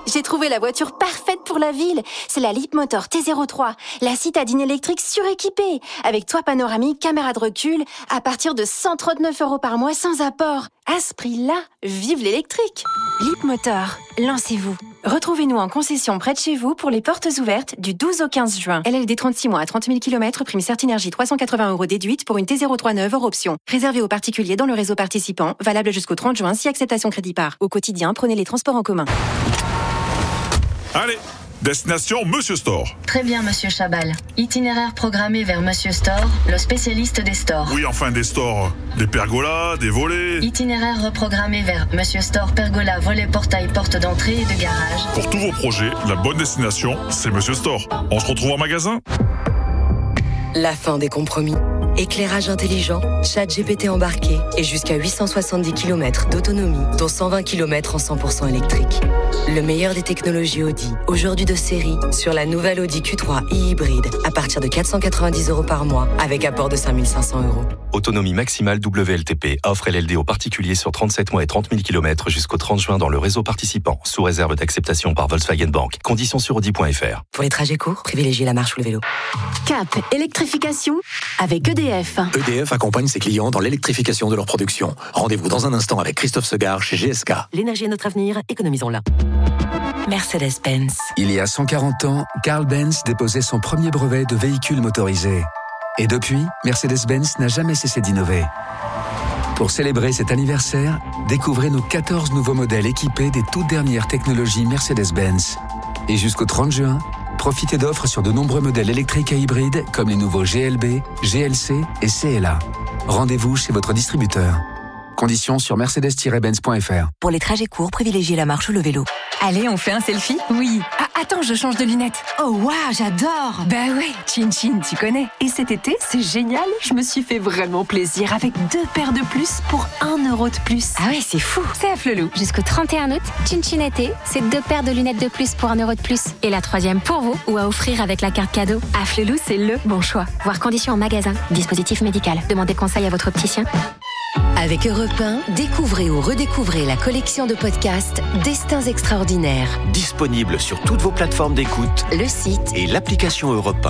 Speaker 11: J'ai trouvé la voiture parfaite pour la ville. C'est la Leapmotor T zéro trois, la citadine électrique suréquipée, avec toit panoramique, caméra de recul, à partir de cent trente-neuf euros par mois sans apport. À ce prix-là, vive l'électrique. Leapmotor, lancez-vous. Retrouvez-nous en concession près de chez vous pour les portes ouvertes du douze au quinze juin. L L D trente-six mois à trente mille kilomètres, prime Certinergie trois cent quatre-vingts euros déduite pour une T zéro trois neuve hors option. Réservé aux particuliers dans le réseau participant, valable jusqu'au trente juin si acceptation crédit par. Au quotidien, prenez les transports en commun.
Speaker 12: Allez, destination Monsieur Store.
Speaker 13: Très bien, Monsieur Chabal. Itinéraire programmé vers Monsieur Store, le spécialiste des stores.
Speaker 12: Oui, enfin des stores. Des pergolas, des volets.
Speaker 13: Itinéraire reprogrammé vers Monsieur Store, pergola, volet, portail, porte d'entrée et de garage.
Speaker 12: Pour tous vos projets, la bonne destination, c'est Monsieur Store. On se retrouve en magasin.
Speaker 14: La fin des compromis. Éclairage intelligent, chat G P T embarqué et jusqu'à huit cent soixante-dix kilomètres d'autonomie, dont cent vingt kilomètres en cent pour cent électrique. Le meilleur des technologies Audi, aujourd'hui de série, sur la nouvelle Audi Q trois e-hybride, à partir de quatre cent quatre-vingt-dix euros par mois, avec apport de cinq mille cinq cents euros.
Speaker 15: Autonomie maximale W L T P, offre L L D aux particuliers sur trente-sept mois et trente mille kilomètres jusqu'au trente juin dans le réseau participant, sous réserve d'acceptation par Volkswagen Bank. Conditions sur Audi point F R.
Speaker 14: Pour les trajets courts, privilégiez la marche ou le vélo.
Speaker 11: Cap, électrification avec E D F.
Speaker 16: E D F accompagne ses clients dans l'électrification de leur production. Rendez-vous dans un instant avec Christophe Segard chez G S K.
Speaker 14: L'énergie est notre avenir, économisons-la. Mercedes-Benz.
Speaker 17: Il y a cent quarante ans, Carl Benz déposait son premier brevet de véhicule motorisé. Et depuis, Mercedes-Benz n'a jamais cessé d'innover. Pour célébrer cet anniversaire, découvrez nos quatorze nouveaux modèles équipés des toutes dernières technologies Mercedes-Benz. Et jusqu'au trente juin, profitez d'offres sur de nombreux modèles électriques et hybrides comme les nouveaux G L B, G L C et C L A. Rendez-vous chez votre distributeur. Conditions sur mercedes tiret benz point F R.
Speaker 14: Pour les trajets courts, privilégiez la marche ou le vélo.
Speaker 18: Allez, on fait un selfie ? Oui. Ah, attends, je change de lunettes.
Speaker 11: Oh waouh, j'adore.
Speaker 18: Bah ouais, Chin Chin, tu connais. Et cet été, c'est génial. Je me suis fait vraiment plaisir avec deux paires de plus pour un euro de plus.
Speaker 11: Ah ouais, c'est fou.
Speaker 18: C'est à Flelou.
Speaker 19: Jusqu'au trente et un août, Chin Chin été, c'est deux paires de lunettes de plus pour un euro de plus. Et la troisième pour vous ou à offrir avec la carte cadeau.
Speaker 18: À Flelou, c'est le bon choix.
Speaker 19: Voir conditions en magasin. Dispositif médical. Demandez conseil à votre opticien.
Speaker 14: Avec Europe un, découvrez ou redécouvrez la collection de podcasts Destins extraordinaires.
Speaker 20: Disponible sur toutes vos plateformes d'écoute,
Speaker 14: le site
Speaker 20: et l'application Europe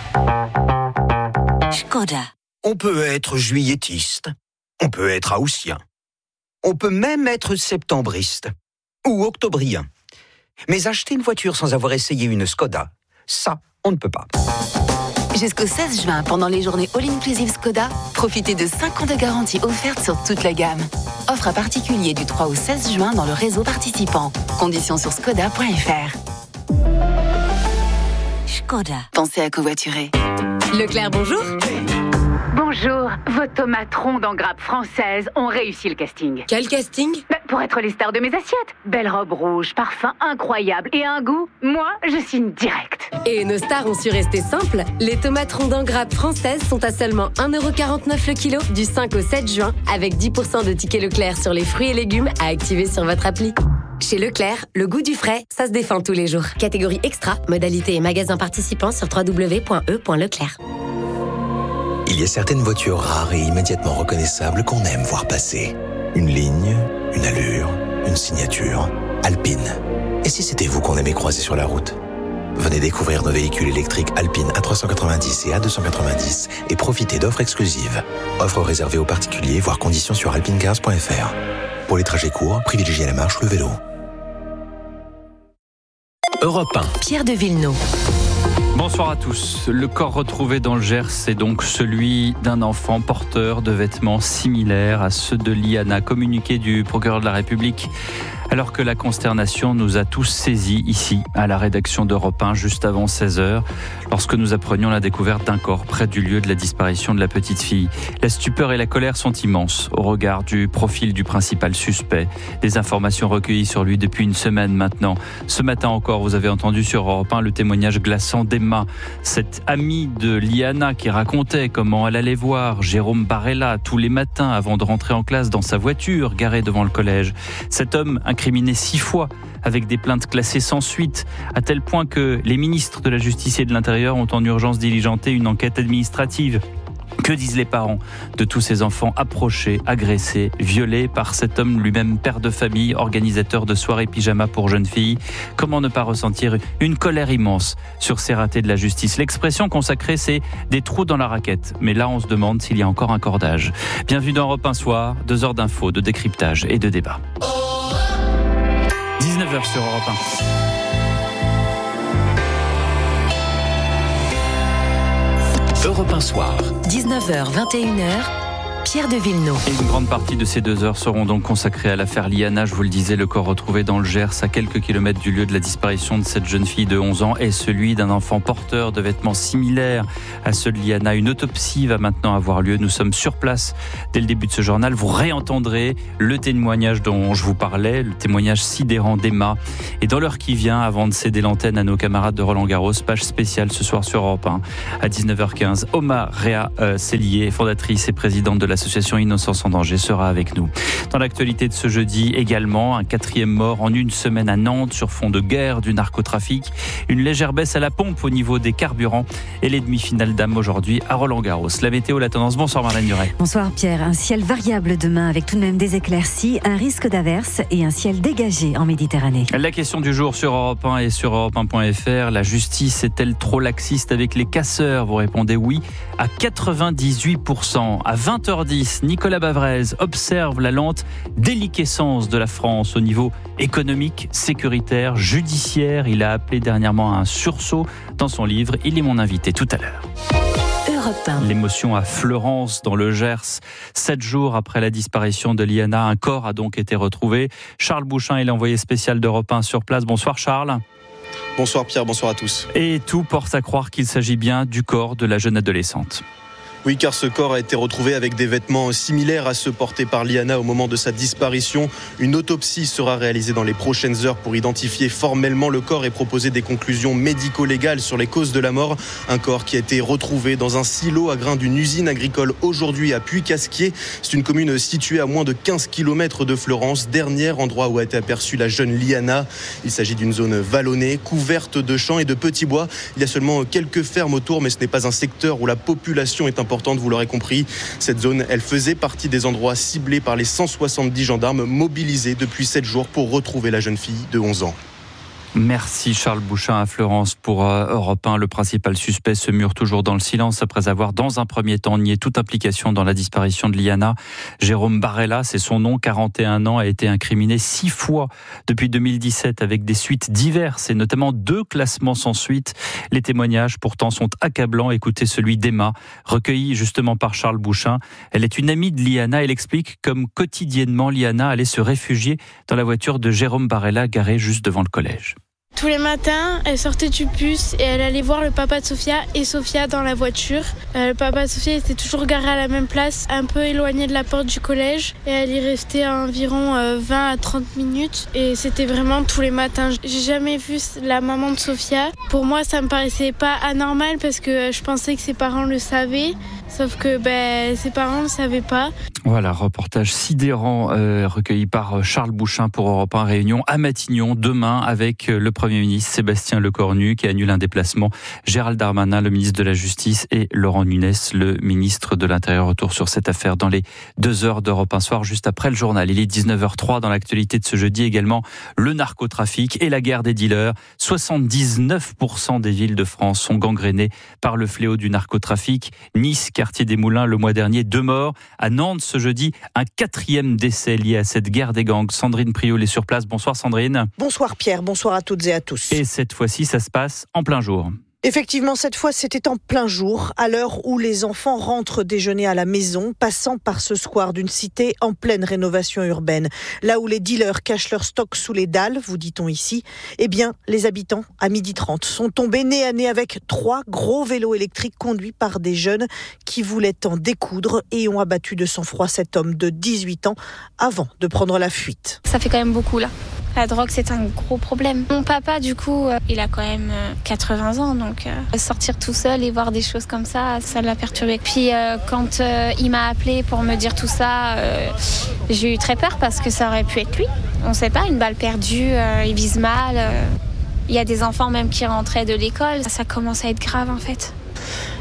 Speaker 20: un.
Speaker 14: Skoda.
Speaker 20: On peut être juilletiste, on peut être haussien, on peut même être septembriste ou octobrien. Mais acheter une voiture sans avoir essayé une Skoda, ça, on ne peut pas.
Speaker 18: Jusqu'au seize juin, pendant les journées All-Inclusive Skoda, profitez de cinq ans de garantie offerte sur toute la gamme. Offre à particulier du trois au seize juin dans le réseau participant. Conditions sur skoda point F R.
Speaker 14: Skoda.
Speaker 18: Pensez à covoiturer.
Speaker 21: Leclerc, bonjour.
Speaker 22: Bonjour, vos tomates rondes en grappe française ont réussi le casting.
Speaker 21: Quel casting ?
Speaker 22: Bah, pour être les stars de mes assiettes. Belle robe rouge, parfum incroyable et un goût, moi, je signe direct.
Speaker 21: Et nos stars ont su rester simples. Les tomates rondes en grappe françaises sont à seulement un euro quarante-neuf le kilo du cinq au sept juin, avec dix pour cent de tickets Leclerc sur les fruits et légumes à activer sur votre appli. Chez Leclerc, le goût du frais, ça se défend tous les jours. Catégorie extra, modalité et magasin participants sur w w w point e point leclerc.
Speaker 20: Il y a certaines voitures rares et immédiatement reconnaissables qu'on aime voir passer. Une ligne, une allure, une signature. Alpine. Et si c'était vous qu'on aimait croiser sur la route ? Venez découvrir nos véhicules électriques Alpine A trois cent quatre-vingt-dix et A deux cent quatre-vingt-dix et profitez d'offres exclusives. Offres réservées aux particuliers, voire conditions sur alpine cars point F R. Pour les trajets courts, privilégiez la marche ou le vélo.
Speaker 23: Europe un.
Speaker 14: Pierre de Villeneuve.
Speaker 23: Bonsoir à tous. Le corps retrouvé dans le Gers est donc celui d'un enfant porteur de vêtements similaires à ceux de Liana, communiqué du procureur de la République. Alors que la consternation nous a tous saisis ici, à la rédaction d'Europe un, juste avant seize heures, lorsque nous apprenions la découverte d'un corps près du lieu de la disparition de la petite fille. La stupeur et la colère sont immenses au regard du profil du principal suspect. Des informations recueillies sur lui depuis une semaine maintenant. Ce matin encore, vous avez entendu sur Europe un le témoignage glaçant d'Emma, cette amie de Liana qui racontait comment elle allait voir Jérôme Barella tous les matins avant de rentrer en classe dans sa voiture garée devant le collège. Cet homme incriminé six fois avec des plaintes classées sans suite, à tel point que les ministres de la Justice et de l'Intérieur ont en urgence diligenté une enquête administrative. Que disent les parents de tous ces enfants approchés, agressés, violés par cet homme lui-même père de famille, organisateur de soirées pyjama pour jeunes filles? Comment ne pas ressentir une colère immense sur ces ratés de la justice? L'expression consacrée, c'est des trous dans la raquette. Mais là, on se demande s'il y a encore un cordage. Bienvenue dans Europe un Soir, deux heures d'infos, de décryptage et de débat. dix-neuf heures sur Europe un.
Speaker 20: Europe un Soir.
Speaker 14: dix-neuf heures vingt et une heures, Pierre de Villeneuve.
Speaker 23: Et une grande partie de ces deux heures seront donc consacrées à l'affaire Liana. Je vous le disais, le corps retrouvé dans le Gers, à quelques kilomètres du lieu de la disparition de cette jeune fille de onze ans, est celui d'un enfant porteur de vêtements similaires à ceux de Liana. Une autopsie va maintenant avoir lieu. Nous sommes sur place dès le début de ce journal. Vous réentendrez le témoignage dont je vous parlais, le témoignage sidérant d'Emma. Et dans l'heure qui vient, avant de céder l'antenne à nos camarades de Roland-Garros, page spéciale ce soir sur Europe un à dix-neuf heures quinze. Oma Réa euh, Cellier, fondatrice et présidente de l'association Innocence en danger, sera avec nous. Dans l'actualité de ce jeudi également, un quatrième mort en une semaine à Nantes sur fond de guerre, du narcotrafic, une légère baisse à la pompe au niveau des carburants et les demi-finales dames aujourd'hui à Roland-Garros. La météo, la tendance. Bonsoir Marlène Duret.
Speaker 1: Bonsoir Pierre. Un ciel variable demain avec tout de même des éclaircies, un risque d'averse et un ciel dégagé en Méditerranée.
Speaker 23: La question du jour sur Europe un et sur Europe un point F R, la justice est-elle trop laxiste avec les casseurs? Vous répondez oui à quatre-vingt-dix-huit pour cent. À vingt heures dix, Nicolas Bavrez observe la lente déliquescence de la France au niveau économique, sécuritaire, judiciaire. Il a appelé dernièrement à un sursaut dans son livre. Il est mon invité tout à l'heure. L'émotion à Fleurance, dans le Gers. Sept jours après la disparition de Liana, un corps a donc été retrouvé. Charles Bouchin est l'envoyé spécial d'Europe un sur place. Bonsoir Charles.
Speaker 3: Bonsoir Pierre, bonsoir à tous.
Speaker 23: Et tout porte à croire qu'il s'agit bien du corps de la jeune adolescente.
Speaker 3: Oui, car ce corps a été retrouvé avec des vêtements similaires à ceux portés par Liana au moment de sa disparition. Une autopsie sera réalisée dans les prochaines heures pour identifier formellement le corps et proposer des conclusions médico-légales sur les causes de la mort. Un corps qui a été retrouvé dans un silo à grains d'une usine agricole aujourd'hui à Puy-Casquier. C'est une commune située à moins de quinze kilomètres de Fleurance, dernier endroit où a été aperçue la jeune Liana. Il s'agit d'une zone vallonnée, couverte de champs et de petits bois. Il y a seulement quelques fermes autour, mais ce n'est pas un secteur où la population est importante. Vous l'aurez compris, cette zone, elle faisait partie des endroits ciblés par les cent soixante-dix gendarmes mobilisés depuis sept jours pour retrouver la jeune fille de onze ans.
Speaker 23: Merci Charles Bouchin à Fleurance pour Europe un. Le principal suspect se mure toujours dans le silence après avoir dans un premier temps nié toute implication dans la disparition de Liana. Jérôme Barella, c'est son nom, quarante et un ans, a été incriminé six fois depuis deux mille dix-sept avec des suites diverses et notamment deux classements sans suite. Les témoignages pourtant sont accablants. Écoutez celui d'Emma, recueilli justement par Charles Bouchin. Elle est une amie de Liana. Elle explique comme quotidiennement Liana allait se réfugier dans la voiture de Jérôme Barella garée juste devant le collège.
Speaker 8: Tous les matins, elle sortait du bus et elle allait voir le papa de Sophia et Sophia dans la voiture. Euh, le papa de Sophia était toujours garé à la même place, un peu éloigné de la porte du collège. Et elle y restait à environ euh, vingt à trente minutes. Et c'était vraiment tous les matins. J'ai jamais vu la maman de Sophia. Pour moi, ça me paraissait pas anormal parce que je pensais que ses parents le savaient. Sauf que ben, ses parents ne le savaient pas.
Speaker 23: Voilà, reportage sidérant euh, recueilli par Charles Bouchin pour Europe un. Réunion à Matignon demain avec le Premier ministre Sébastien Lecornu qui annule un déplacement. Gérald Darmanin, le ministre de la Justice, et Laurent Nunez, le ministre de l'Intérieur. Retour sur cette affaire dans les deux heures d'Europe un Soir, juste après le journal. Il est dix-neuf heures zéro trois dans l'actualité de ce jeudi également. Le narcotrafic et la guerre des dealers. soixante-dix-neuf pour cent des villes de France sont gangrénées par le fléau du narcotrafic. Nice, quartier des Moulins, le mois dernier, deux morts. À Nantes, ce jeudi, un quatrième décès lié à cette guerre des gangs. Sandrine Priol est sur place. Bonsoir Sandrine.
Speaker 24: Bonsoir Pierre, bonsoir à toutes et à tous.
Speaker 23: Et cette fois-ci, ça se passe en plein jour.
Speaker 24: Effectivement, cette fois, c'était en plein jour, à l'heure où les enfants rentrent déjeuner à la maison, passant par ce square d'une cité en pleine rénovation urbaine. Là où les dealers cachent leur stock sous les dalles, vous dit-on ici, eh bien, les habitants, à midi trente, sont tombés nez à nez avec trois gros vélos électriques conduits par des jeunes qui voulaient en découdre et ont abattu de sang-froid cet homme de dix-huit ans avant de prendre la fuite.
Speaker 25: Ça fait quand même beaucoup, là. La drogue, c'est un gros problème. Mon papa, du coup, il a quand même quatre-vingts ans, donc euh, sortir tout seul et voir des choses comme ça, ça l'a perturbé. Puis euh, quand euh, il m'a appelé pour me dire tout ça, euh, j'ai eu très peur parce que ça aurait pu être lui. On ne sait pas, une balle perdue, euh, il vise mal. Euh, il y a des enfants même qui rentraient de l'école. Ça commence à être grave, en fait.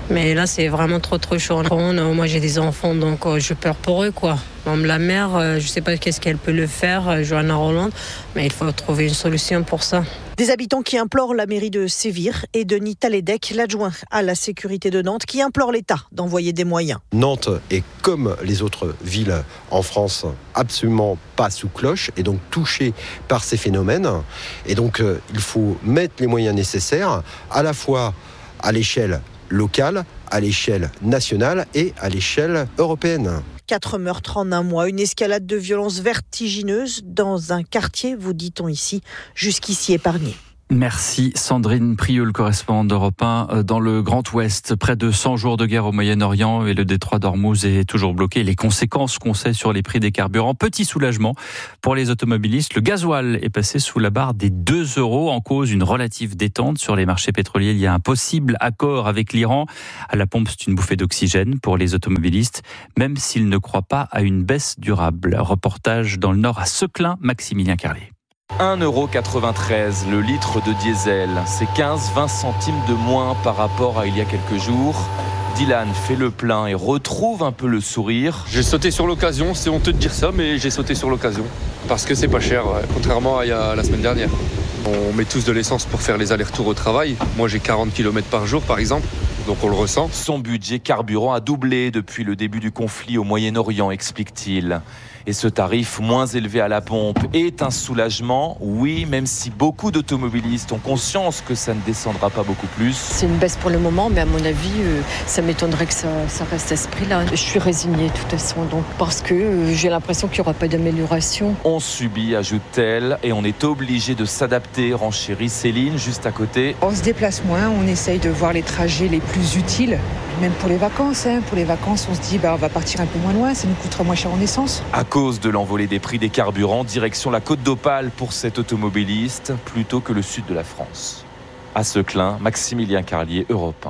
Speaker 4: Mais là, c'est vraiment trop trop chaud. Moi, j'ai des enfants, donc je peur pour eux, quoi. Même la mère, je ne sais pas qu'est-ce qu'elle peut le faire, Johanna Roland, mais il faut trouver une solution pour ça.
Speaker 24: Des habitants qui implorent la mairie de Sévir et Denis Taledec, l'adjoint à la sécurité de Nantes, qui implore l'État d'envoyer des moyens.
Speaker 5: Nantes est comme les autres villes en France, absolument pas sous cloche et donc touchée par ces phénomènes. Et donc euh, il faut mettre les moyens nécessaires à la fois à l'échelle locale, à l'échelle nationale et à l'échelle européenne.
Speaker 24: Quatre meurtres en un mois, une escalade de violence vertigineuse dans un quartier, vous dit-on ici, jusqu'ici épargné.
Speaker 23: Merci Sandrine Prieul, correspondante d'Europe un dans le Grand Ouest. Près de cent jours de guerre au Moyen-Orient et le détroit d'Ormuz est toujours bloqué. Les conséquences qu'on sait sur les prix des carburants. Petit soulagement pour les automobilistes. Le gasoil est passé sous la barre des deux euros. En cause, une relative détente sur les marchés pétroliers. Il y a un possible accord avec l'Iran. À la pompe, c'est une bouffée d'oxygène pour les automobilistes, même s'ils ne croient pas à une baisse durable. Reportage dans le Nord à Seclin, Maximilien Carlier.
Speaker 7: un euro quatre-vingt-treize le litre de diesel, c'est quinze à vingt centimes de moins par rapport à il y a quelques jours. Dylan fait le plein et retrouve un peu le sourire.
Speaker 9: J'ai sauté sur l'occasion, c'est honteux de dire ça, mais j'ai sauté sur l'occasion. Parce que c'est pas cher, contrairement à il y a la semaine dernière. On met tous de l'essence pour faire les allers-retours au travail. Moi j'ai quarante kilomètres par jour par exemple, donc on le ressent.
Speaker 7: Son budget carburant a doublé depuis le début du conflit au Moyen-Orient, explique-t-il. Et ce tarif moins élevé à la pompe est un soulagement, oui, même si beaucoup d'automobilistes ont conscience que ça ne descendra pas beaucoup plus.
Speaker 10: C'est une baisse pour le moment, mais à mon avis, euh, ça m'étonnerait que ça, ça reste à ce prix-là. Je suis résignée de toute façon, donc, parce que euh, j'ai l'impression qu'il n'y aura pas d'amélioration.
Speaker 7: On subit, ajoute-t-elle, et on est obligé de s'adapter, renchérit Céline, juste à côté.
Speaker 26: On se déplace moins, on essaye de voir les trajets les plus utiles, même pour les vacances. Hein. Pour les vacances, on se dit, bah, on va partir un peu moins loin, ça nous coûtera moins cher en essence.
Speaker 7: À cause de l'envolée des prix des carburants, direction la Côte d'Opale pour cet automobiliste, plutôt que le sud de la France. À Seclin, Maximilien Carlier, Europe un.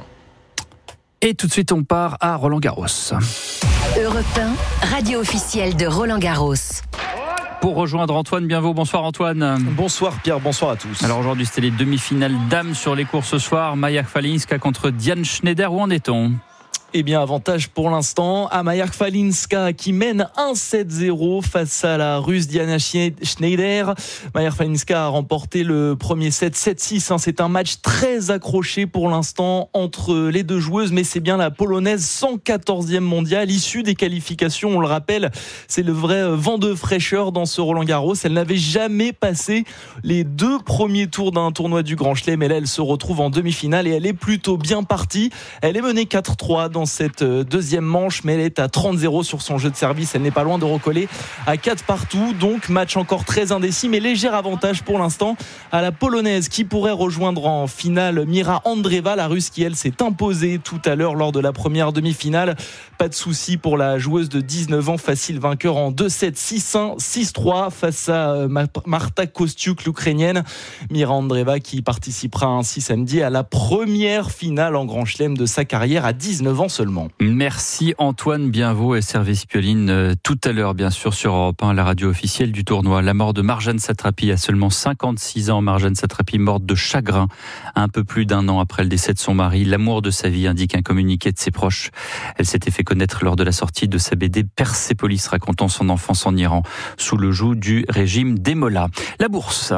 Speaker 23: Et tout de suite, on part à Roland-Garros.
Speaker 27: Europe un, radio officielle de Roland-Garros.
Speaker 23: Pour rejoindre Antoine Bienveau. Bonsoir Antoine.
Speaker 28: Bonsoir Pierre, bonsoir à tous.
Speaker 23: Alors aujourd'hui, c'était les demi-finales dames sur les cours ce soir. Maja Kvalinska contre Diane Schneider. Où en est-on ?
Speaker 28: Eh bien, avantage pour l'instant à Maja Kvalinska qui mène un sept zéro face à la Russe Diana Schneider. Maja Kvalinska a remporté le premier set sept six. C'est un match très accroché pour l'instant entre les deux joueuses, mais c'est bien la Polonaise cent quatorzième mondiale, issue des qualifications. On le rappelle, c'est le vrai vent de fraîcheur dans ce Roland-Garros. Elle n'avait jamais passé les deux premiers tours d'un tournoi du Grand Chelem, mais là, elle se retrouve en demi-finale et elle est plutôt bien partie. Elle est menée quatre trois dans cette deuxième manche, mais elle est à trente zéro sur son jeu de service. Elle n'est pas loin de recoller à quatre partout, donc match encore très indécis, mais léger avantage pour l'instant à la Polonaise qui pourrait rejoindre en finale Mira Andreeva, la Russe qui elle s'est imposée tout à l'heure lors de la première demi-finale. Pas de souci pour la joueuse de dix-neuf ans, facile vainqueur en deux sept, six un, six trois face à Marta Kostiuk, l'Ukrainienne. Mira Andreeva qui participera ainsi samedi à la première finale en Grand Chelem de sa carrière à dix-neuf ans seulement.
Speaker 23: Merci Antoine Bienveau et Service Pioline euh, tout à l'heure bien sûr sur Europe un, la radio officielle du tournoi. La mort de Marjane Satrapi à seulement cinquante-six ans. Marjane Satrapi morte de chagrin un peu plus d'un an après le décès de son mari. L'amour de sa vie, indique un communiqué de ses proches. Elle s'était fait connaître lors de la sortie de sa B D Persépolis, racontant son enfance en Iran sous le joug du régime des Mollahs. La bourse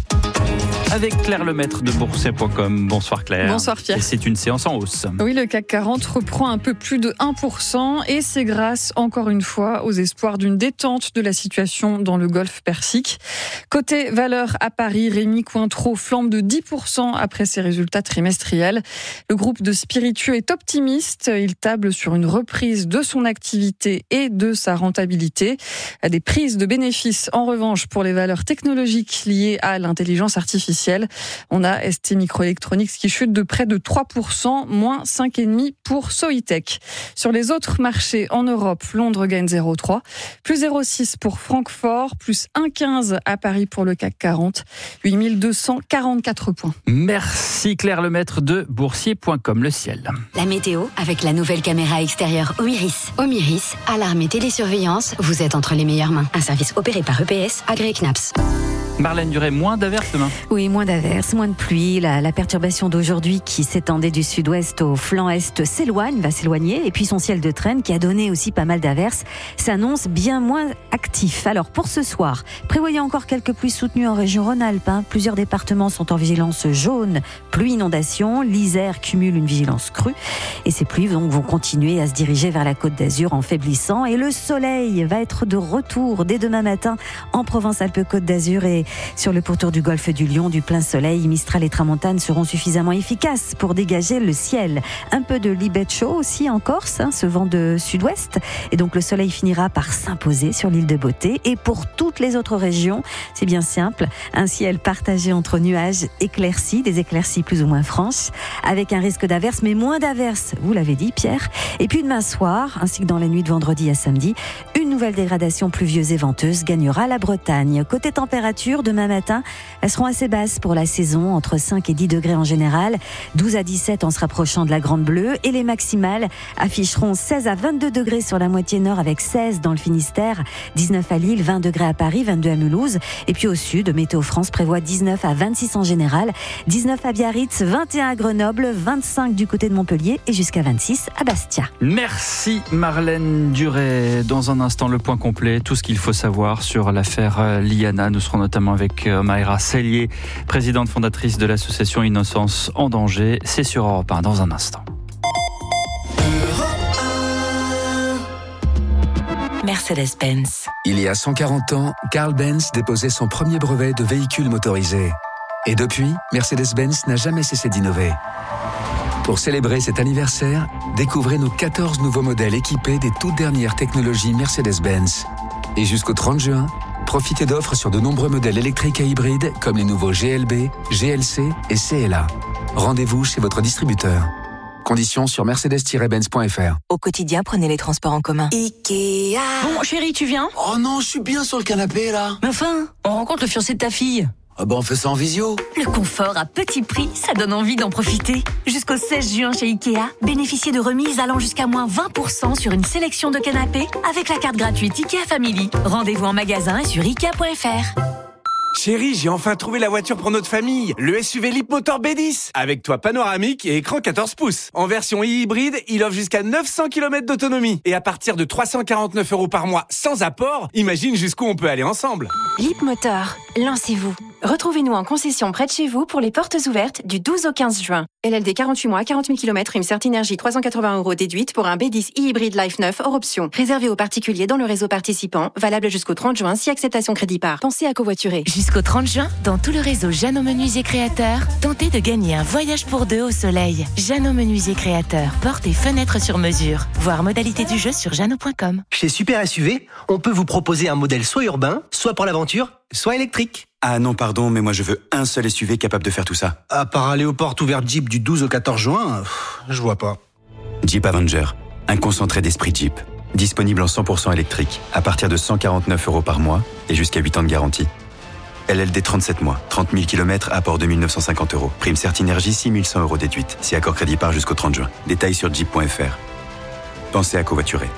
Speaker 23: avec Claire Lemaître de boursier point com. Bonsoir Claire.
Speaker 29: Bonsoir Pierre.
Speaker 23: Et c'est une séance en hausse.
Speaker 29: Oui, le C A C quarante reprend un peu plus de un pour cent et c'est grâce, encore une fois, aux espoirs d'une détente de la situation dans le Golfe Persique. Côté valeur à Paris, Rémi Cointreau flambe de dix pour cent après ses résultats trimestriels. Le groupe de spiritueux est optimiste. Il table sur une reprise de son activité et de sa rentabilité. Des prises de bénéfices, en revanche, pour les valeurs technologiques liées à l'intelligence artificielle. On a S T Microelectronics qui chute de près de trois pour cent, moins cinq virgule cinq pour pour Soitec. Sur les autres marchés en Europe, Londres gagne zéro virgule trois, plus zéro virgule six pour Francfort, plus un virgule quinze à Paris pour le C A C quarante, huit mille deux cent quarante-quatre points.
Speaker 23: Merci Claire Lemaître de boursier point com, le ciel.
Speaker 27: La météo avec la nouvelle caméra extérieure Omiris. Omiris, alarme et télésurveillance, vous êtes entre les meilleures mains. Un service opéré par E P S, agréé C N A P S.
Speaker 23: Marlène Duré, moins d'averses demain.
Speaker 1: Oui, moins d'averses, moins de pluie. La, la perturbation d'aujourd'hui qui s'étendait du sud-ouest au flanc est s'éloigne, va s'éloigner. Et puis son ciel de traîne qui a donné aussi pas mal d'averses s'annonce bien moins actif. Alors pour ce soir, prévoyez encore quelques pluies soutenues en région Rhône-Alpes. Hein. Plusieurs départements sont en vigilance jaune, pluie inondation. L'Isère cumule une vigilance crue. Et ces pluies donc, vont continuer à se diriger vers la Côte d'Azur en faiblissant. Et le soleil va être de retour dès demain matin en Provence-Alpes-Côte d'Azur et sur le pourtour du golfe du Lion, du plein soleil. Mistral et tramontane seront suffisamment efficaces pour dégager le ciel. Un peu de libetto aussi en Corse, hein, ce vent de sud-ouest. Et donc le soleil finira par s'imposer sur l'île de Beauté. Et pour toutes les autres régions, c'est bien simple, un ciel partagé entre nuages éclaircis, des éclaircies plus ou moins franches, avec un risque d'averses, mais moins d'averses, vous l'avez dit Pierre. Et puis demain soir, ainsi que dans la nuit de vendredi à samedi, une nouvelle dégradation pluvieuse et venteuse gagnera la Bretagne. Côté température, demain matin, elles seront assez basses pour la saison, entre cinq et dix degrés en général, douze à dix-sept en se rapprochant de la Grande Bleue, et les maximales afficheront seize à vingt-deux degrés sur la moitié nord avec seize dans le Finistère, dix-neuf à Lille, vingt degrés à Paris, vingt-deux à Mulhouse, et puis au sud, Météo France prévoit dix-neuf à vingt-six en général, dix-neuf à Biarritz, vingt et un à Grenoble, vingt-cinq du côté de Montpellier et jusqu'à vingt-six à Bastia.
Speaker 23: Merci Marlène Duré. Dans un instant, le point complet, tout ce qu'il faut savoir sur l'affaire Liana. Nous serons notamment avec Maëra Sellier, présidente fondatrice de l'association Innocence en danger. C'est sur Europe un dans un instant.
Speaker 2: Mercedes-Benz. Il y a cent quarante ans, Carl Benz déposait son premier brevet de véhicule motorisé. Et depuis, Mercedes-Benz n'a jamais cessé d'innover. Pour célébrer cet anniversaire, découvrez nos quatorze nouveaux modèles équipés des toutes dernières technologies Mercedes-Benz. Et jusqu'au trente juin, profitez d'offres sur de nombreux modèles électriques et hybrides comme les nouveaux G L B, G L C et C L A. Rendez-vous chez votre distributeur. Conditions sur mercedes tiret benz point f r.
Speaker 6: Au quotidien, prenez les transports en commun.
Speaker 11: Ikea. Bon, chérie, tu viens ?
Speaker 6: Oh non, je suis bien sur le canapé, là.
Speaker 11: Mais enfin, on rencontre le fiancé de ta fille.
Speaker 6: Ah bah on fait ça en visio.
Speaker 11: Le confort à petit prix, ça donne envie d'en profiter. Jusqu'au seize juin chez Ikea, bénéficiez de remises allant jusqu'à moins vingt pour cent sur une sélection de canapés avec la carte gratuite Ikea Family. Rendez-vous en magasin et sur ikea point f r.
Speaker 12: Chérie, j'ai enfin trouvé la voiture pour notre famille. Le S U V Leapmotor B dix. Avec toit panoramique et écran quatorze pouces. En version hybride, il offre jusqu'à neuf cents kilomètres d'autonomie. Et à partir de trois cent quarante-neuf euros par mois sans apport, imagine jusqu'où on peut aller ensemble.
Speaker 13: Leapmotor, lancez-vous. Retrouvez-nous en concession près de chez vous pour les portes ouvertes du douze au quinze juin. L L D quarante-huit mois, quarante mille kilomètres, prime Certinergie trois cent quatre-vingts euros déduite pour un B dix e-hybride Life neuf hors option. Réservé aux particuliers dans le réseau participant, valable jusqu'au trente juin si acceptation crédit par. Pensez à covoiturer.
Speaker 6: Jusqu'au trente juin, dans tout le réseau Jeannot Menuisier Créateur, tentez de gagner un voyage pour deux au soleil. Jeannot Menuisier Créateur, portes et fenêtres sur mesure. Voir modalité du jeu sur jeannot point com.
Speaker 15: Chez Super S U V, on peut vous proposer un modèle soit urbain, soit pour l'aventure, soit électrique.
Speaker 16: Ah non, pardon, mais moi je veux un seul S U V capable de faire tout ça.
Speaker 15: À part aller aux portes ouvertes Jeep du douze au quatorze juin, pff, je vois pas.
Speaker 16: Jeep Avenger, un concentré d'esprit Jeep. Disponible en cent pour cent électrique, à partir de cent quarante-neuf euros par mois et jusqu'à huit ans de garantie. L L D trente-sept mois, trente mille kilomètres, apport deux mille neuf cent cinquante euros. Prime Certinergie six mille cent euros déduite, si accord crédit par jusqu'au trente juin. Détails sur jeep point f r. Pensez à covoiturer.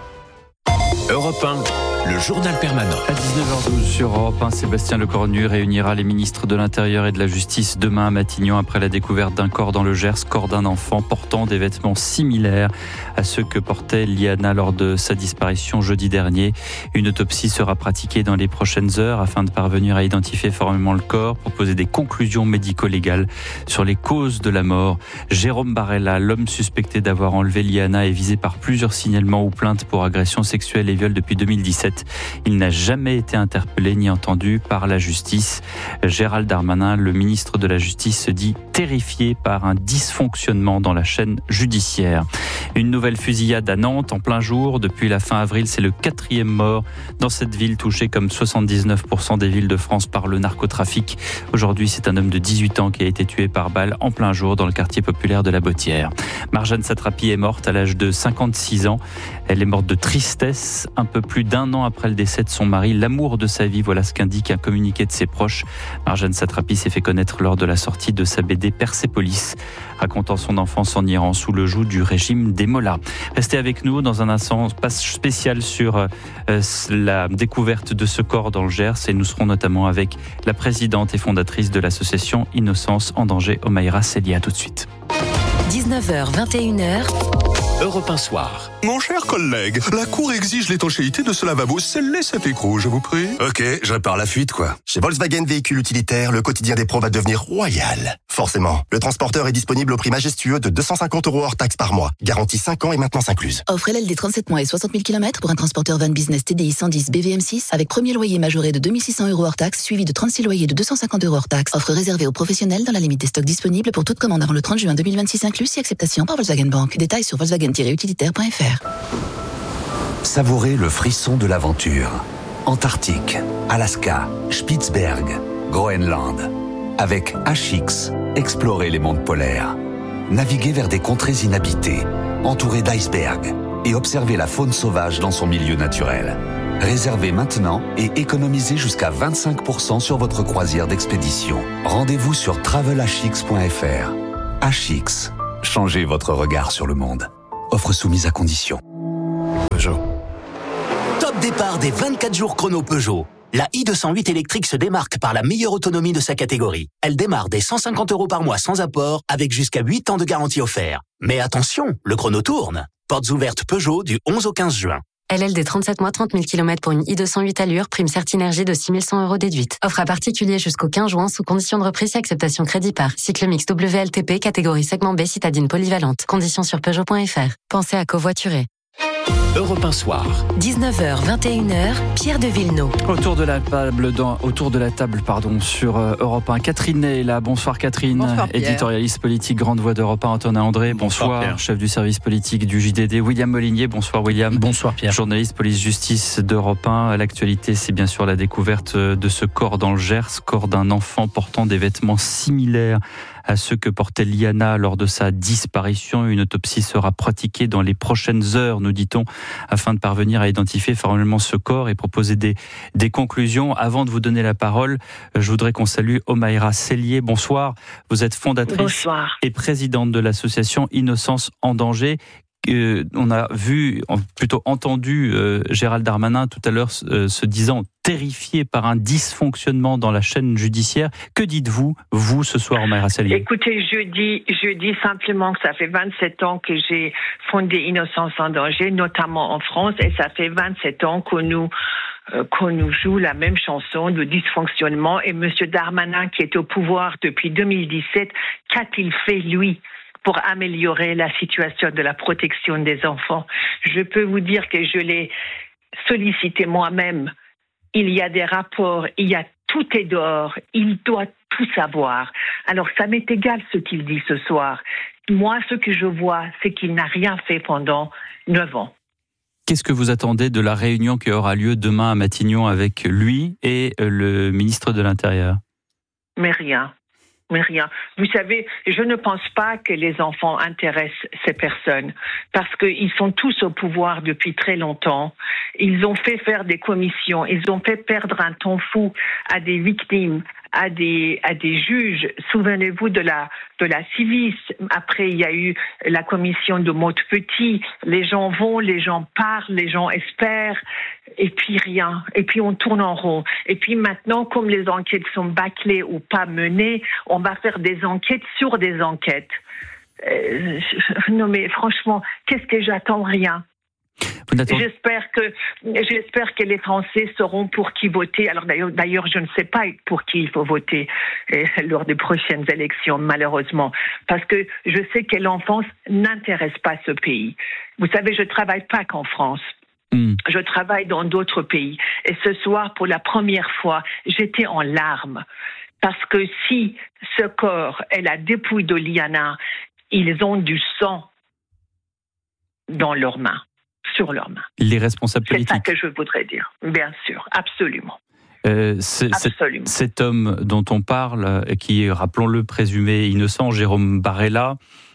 Speaker 20: Europe un, le journal permanent.
Speaker 23: À dix-neuf heures douze sur Europe un, Sébastien Lecornu réunira les ministres de l'Intérieur et de la Justice demain à Matignon après la découverte d'un corps dans le Gers, corps d'un enfant portant des vêtements similaires à ceux que portait Liana lors de sa disparition jeudi dernier. Une autopsie sera pratiquée dans les prochaines heures afin de parvenir à identifier formellement le corps, proposer des conclusions médico-légales sur les causes de la mort. Jérôme Barella, l'homme suspecté d'avoir enlevé Liana, est visé par plusieurs signalements ou plaintes pour agression sexuelle et viol depuis deux mille dix-sept. Il n'a jamais été interpellé ni entendu par la justice. Gérald Darmanin, le ministre de la Justice, se dit terrifié par un dysfonctionnement dans la chaîne judiciaire. Une nouvelle fusillade à Nantes en plein jour. Depuis la fin avril, c'est le quatrième mort dans cette ville touchée comme soixante-dix-neuf pour cent des villes de France par le narcotrafic. Aujourd'hui, c'est un homme de dix-huit ans qui a été tué par balle en plein jour dans le quartier populaire de la Bottière. Marjane Satrapi est morte à l'âge de cinquante-six ans. Elle est morte de tristesse un peu plus d'un an an après le décès de son mari, l'amour de sa vie, voilà ce qu'indique un communiqué de ses proches. Marjane Satrapi s'est fait connaître lors de la sortie de sa B D Persépolis, racontant son enfance en Iran sous le joug du régime des Mollahs. Restez avec nous dans un instant, passe spécial sur euh, la découverte de ce corps dans le Gers, et nous serons notamment avec la présidente et fondatrice de l'association Innocence en danger, Omaïra Selli. À tout de suite.
Speaker 27: dix-neuf heures vingt et une heures.
Speaker 3: Europe un soir. Mon cher collègue, la Cour exige l'étanchéité de ce lavabo. Scellez cet écrou, je vous prie.
Speaker 8: Ok, je répare la fuite, quoi. Chez Volkswagen Véhicules Utilitaires, le quotidien des pros va devenir royal. Forcément, le transporteur est disponible au prix majestueux de deux cent cinquante euros hors taxe par mois. Garantie cinq ans et maintenance incluse.
Speaker 14: Offre L L D trente-sept mois et soixante mille kilomètres pour un transporteur van business T D I cent dix B V M six avec premier loyer majoré de deux mille six cents euros hors taxe, suivi de trente-six loyers de deux cent cinquante euros hors taxe. Offre réservée aux professionnels dans la limite des stocks disponibles pour toute commande avant le trente juin deux mille vingt-six inclus, si acceptation par Volkswagen Bank. Détails sur volkswagen tiret utilitaire point f r.
Speaker 17: Savourez le frisson de l'aventure. Antarctique, Alaska, Spitzberg, Groenland. Avec H X, explorez les mondes polaires. Naviguez vers des contrées inhabitées, entourées d'icebergs, et observez la faune sauvage dans son milieu naturel. Réservez maintenant et économisez jusqu'à vingt-cinq pour cent sur votre croisière d'expédition. Rendez-vous sur travel h x point f r. H X, changez votre regard sur le monde. Offre soumise à condition.
Speaker 18: Peugeot. Top départ des vingt-quatre jours chrono Peugeot. La i deux cent huit électrique se démarque par la meilleure autonomie de sa catégorie. Elle démarre dès cent cinquante euros par mois sans apport, avec jusqu'à huit ans de garantie offerte. Mais attention, le chrono tourne. Portes ouvertes Peugeot du onze au quinze juin.
Speaker 19: L L D trente-sept mois, trente mille kilomètres pour une i deux cent huit allure, prime Certinergie de six mille cent euros déduite. Offre à particulier jusqu'au quinze juin sous condition de reprise et acceptation crédit par. Cycle mix W L T P, catégorie segment B, citadine polyvalente. Conditions sur Peugeot point f r. Pensez à covoiturer.
Speaker 3: Europe un soir.
Speaker 27: dix-neuf heures vingt et une heures, Pierre de Villeneuve.
Speaker 23: Autour de la table, dans, autour de la table pardon, sur euh, Europe un. Catherine est là. Bonsoir Catherine.
Speaker 21: Bonsoir,
Speaker 23: éditorialiste politique, grande voix d'Europe un. Antonin André. Bonsoir. Bonsoir chef du service politique du J D D. William Molinier. Bonsoir William.
Speaker 21: Bonsoir Pierre.
Speaker 23: Journaliste police-justice d'Europe un. L'actualité, c'est bien sûr la découverte de ce corps dans le Gers, corps d'un enfant portant des vêtements similaires à ceux que portait Liana lors de sa disparition. Une autopsie sera pratiquée dans les prochaines heures, nous dit-on, afin de parvenir à identifier formellement ce corps et proposer des, des conclusions. Avant de vous donner la parole, je voudrais qu'on salue Omaïra Selli. Bonsoir. Vous êtes fondatrice
Speaker 22: Bonsoir.
Speaker 23: et présidente de l'association Innocence en danger. Euh, on a vu, plutôt entendu euh, Gérald Darmanin tout à l'heure euh, se disant terrifié par un dysfonctionnement dans la chaîne judiciaire. Que dites-vous, vous, ce soir, Omaïra Selli ?
Speaker 22: Écoutez, je dis, je dis simplement que ça fait vingt-sept ans que j'ai fondé Innocence en danger, notamment en France, et ça fait vingt-sept ans que nous euh, qu'on nous joue la même chanson de dysfonctionnement. Et Monsieur Darmanin, qui est au pouvoir depuis deux mille dix-sept, qu'a-t-il fait, lui, pour améliorer la situation de la protection des enfants? Je peux vous dire que je l'ai sollicité moi-même. Il y a des rapports, il y a tout est dehors, il doit tout savoir. Alors ça m'est égal ce qu'il dit ce soir. Moi, ce que je vois, c'est qu'il n'a rien fait pendant neuf ans.
Speaker 23: Qu'est-ce que vous attendez de la réunion qui aura lieu demain à Matignon avec lui et le ministre de l'Intérieur ?
Speaker 22: Mais rien. Mais rien. Vous savez, je ne pense pas que les enfants intéressent ces personnes parce qu'ils sont tous au pouvoir depuis très longtemps. Ils ont fait faire des commissions, ils ont fait perdre un temps fou à des victimes, à des à des juges. Souvenez-vous de la de la Civis. Après, il y a eu la commission de Motte-Petit. Les gens vont, les gens parlent, les gens espèrent, et puis rien. Et puis on tourne en rond. Et puis maintenant, comme les enquêtes sont bâclées ou pas menées, on va faire des enquêtes sur des enquêtes. Euh, non mais franchement, qu'est-ce que j'attends? Rien. J'espère que j'espère que les Français sauront pour qui voter. Alors d'ailleurs, d'ailleurs, je ne sais pas pour qui il faut voter eh, lors des prochaines élections, malheureusement, parce que je sais que l'enfance n'intéresse pas ce pays. Vous savez, je travaille pas qu'en France. Mm. Je travaille dans d'autres pays. Et ce soir, pour la première fois, j'étais en larmes. Parce que si ce corps est la dépouille de Liana, ils ont du sang dans leurs mains. Sur leurs mains.
Speaker 23: Les responsables politiques.
Speaker 22: C'est ça que je voudrais dire, bien sûr, absolument.
Speaker 23: Euh, c'est,
Speaker 22: absolument.
Speaker 23: Cet, cet homme dont on parle, qui est, rappelons-le, présumé innocent, Jérôme Barella,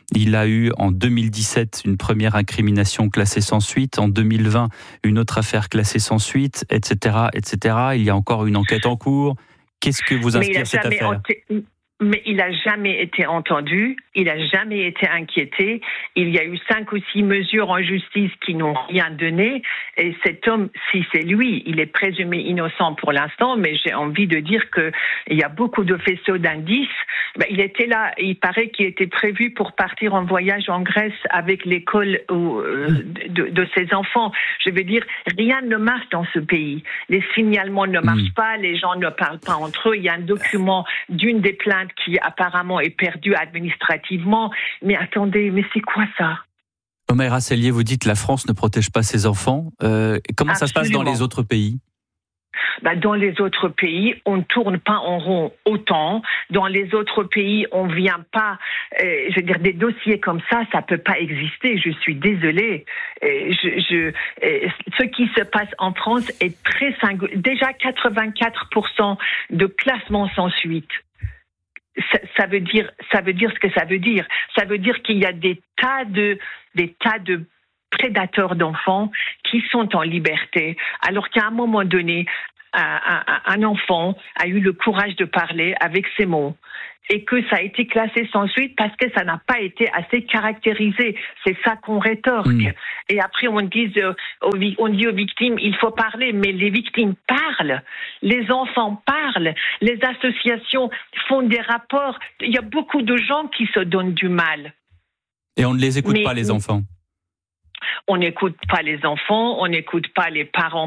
Speaker 23: Il a eu en deux mille dix-sept une première incrimination classée sans suite, en deux mille vingt une autre affaire classée sans suite, et cetera, et cetera. Il y a encore une enquête en cours. Qu'est-ce que vous inspire cette affaire ?
Speaker 22: Ent- Mais il n'a jamais été entendu, il n'a jamais été inquiété. Il y a eu cinq ou six mesures en justice qui n'ont rien donné. Et cet homme, si c'est lui, il est présumé innocent pour l'instant, mais j'ai envie de dire qu'il y a beaucoup de faisceaux d'indices. Ben, il était là, il paraît qu'il était prévu pour partir en voyage en Grèce avec l'école euh, de, de ses enfants. Je veux dire, rien ne marche dans ce pays. Les signalements ne marchent pas, les gens ne parlent pas entre eux. Il y a un document d'une des plaintes qui apparemment est perdu administrativement. Mais attendez, mais c'est quoi ça ?
Speaker 23: Omaira Sellier, vous dites la France ne protège pas ses enfants. Euh, comment Absolument. Ça se passe dans les autres pays ?
Speaker 22: Bah, dans les autres pays, on ne tourne pas en rond autant. Dans les autres pays, on ne vient pas... Euh, je veux dire, des dossiers comme ça, ça ne peut pas exister. Je suis désolée. Euh, je, je, euh, ce qui se passe en France est très singulier. Déjà, quatre-vingt-quatre pour cent de classements sans suite. Ça, ça veut dire, ça veut dire ce que ça veut dire. Ça veut dire qu'il y a des tas de, des tas de prédateurs d'enfants qui sont en liberté, alors qu'à un moment donné, un, un, un enfant a eu le courage de parler avec ses mots et que ça a été classé sans suite parce que ça n'a pas été assez caractérisé. C'est ça qu'on rétorque. Mmh. Et après, on dit, euh, on dit aux victimes, il faut parler, mais les victimes parlent, les enfants parlent, les associations font des rapports. Il y a beaucoup de gens qui se donnent du mal.
Speaker 23: Et on ne les écoute
Speaker 22: mais,
Speaker 23: pas, les enfants.
Speaker 22: On n'écoute pas les enfants, on n'écoute pas les parents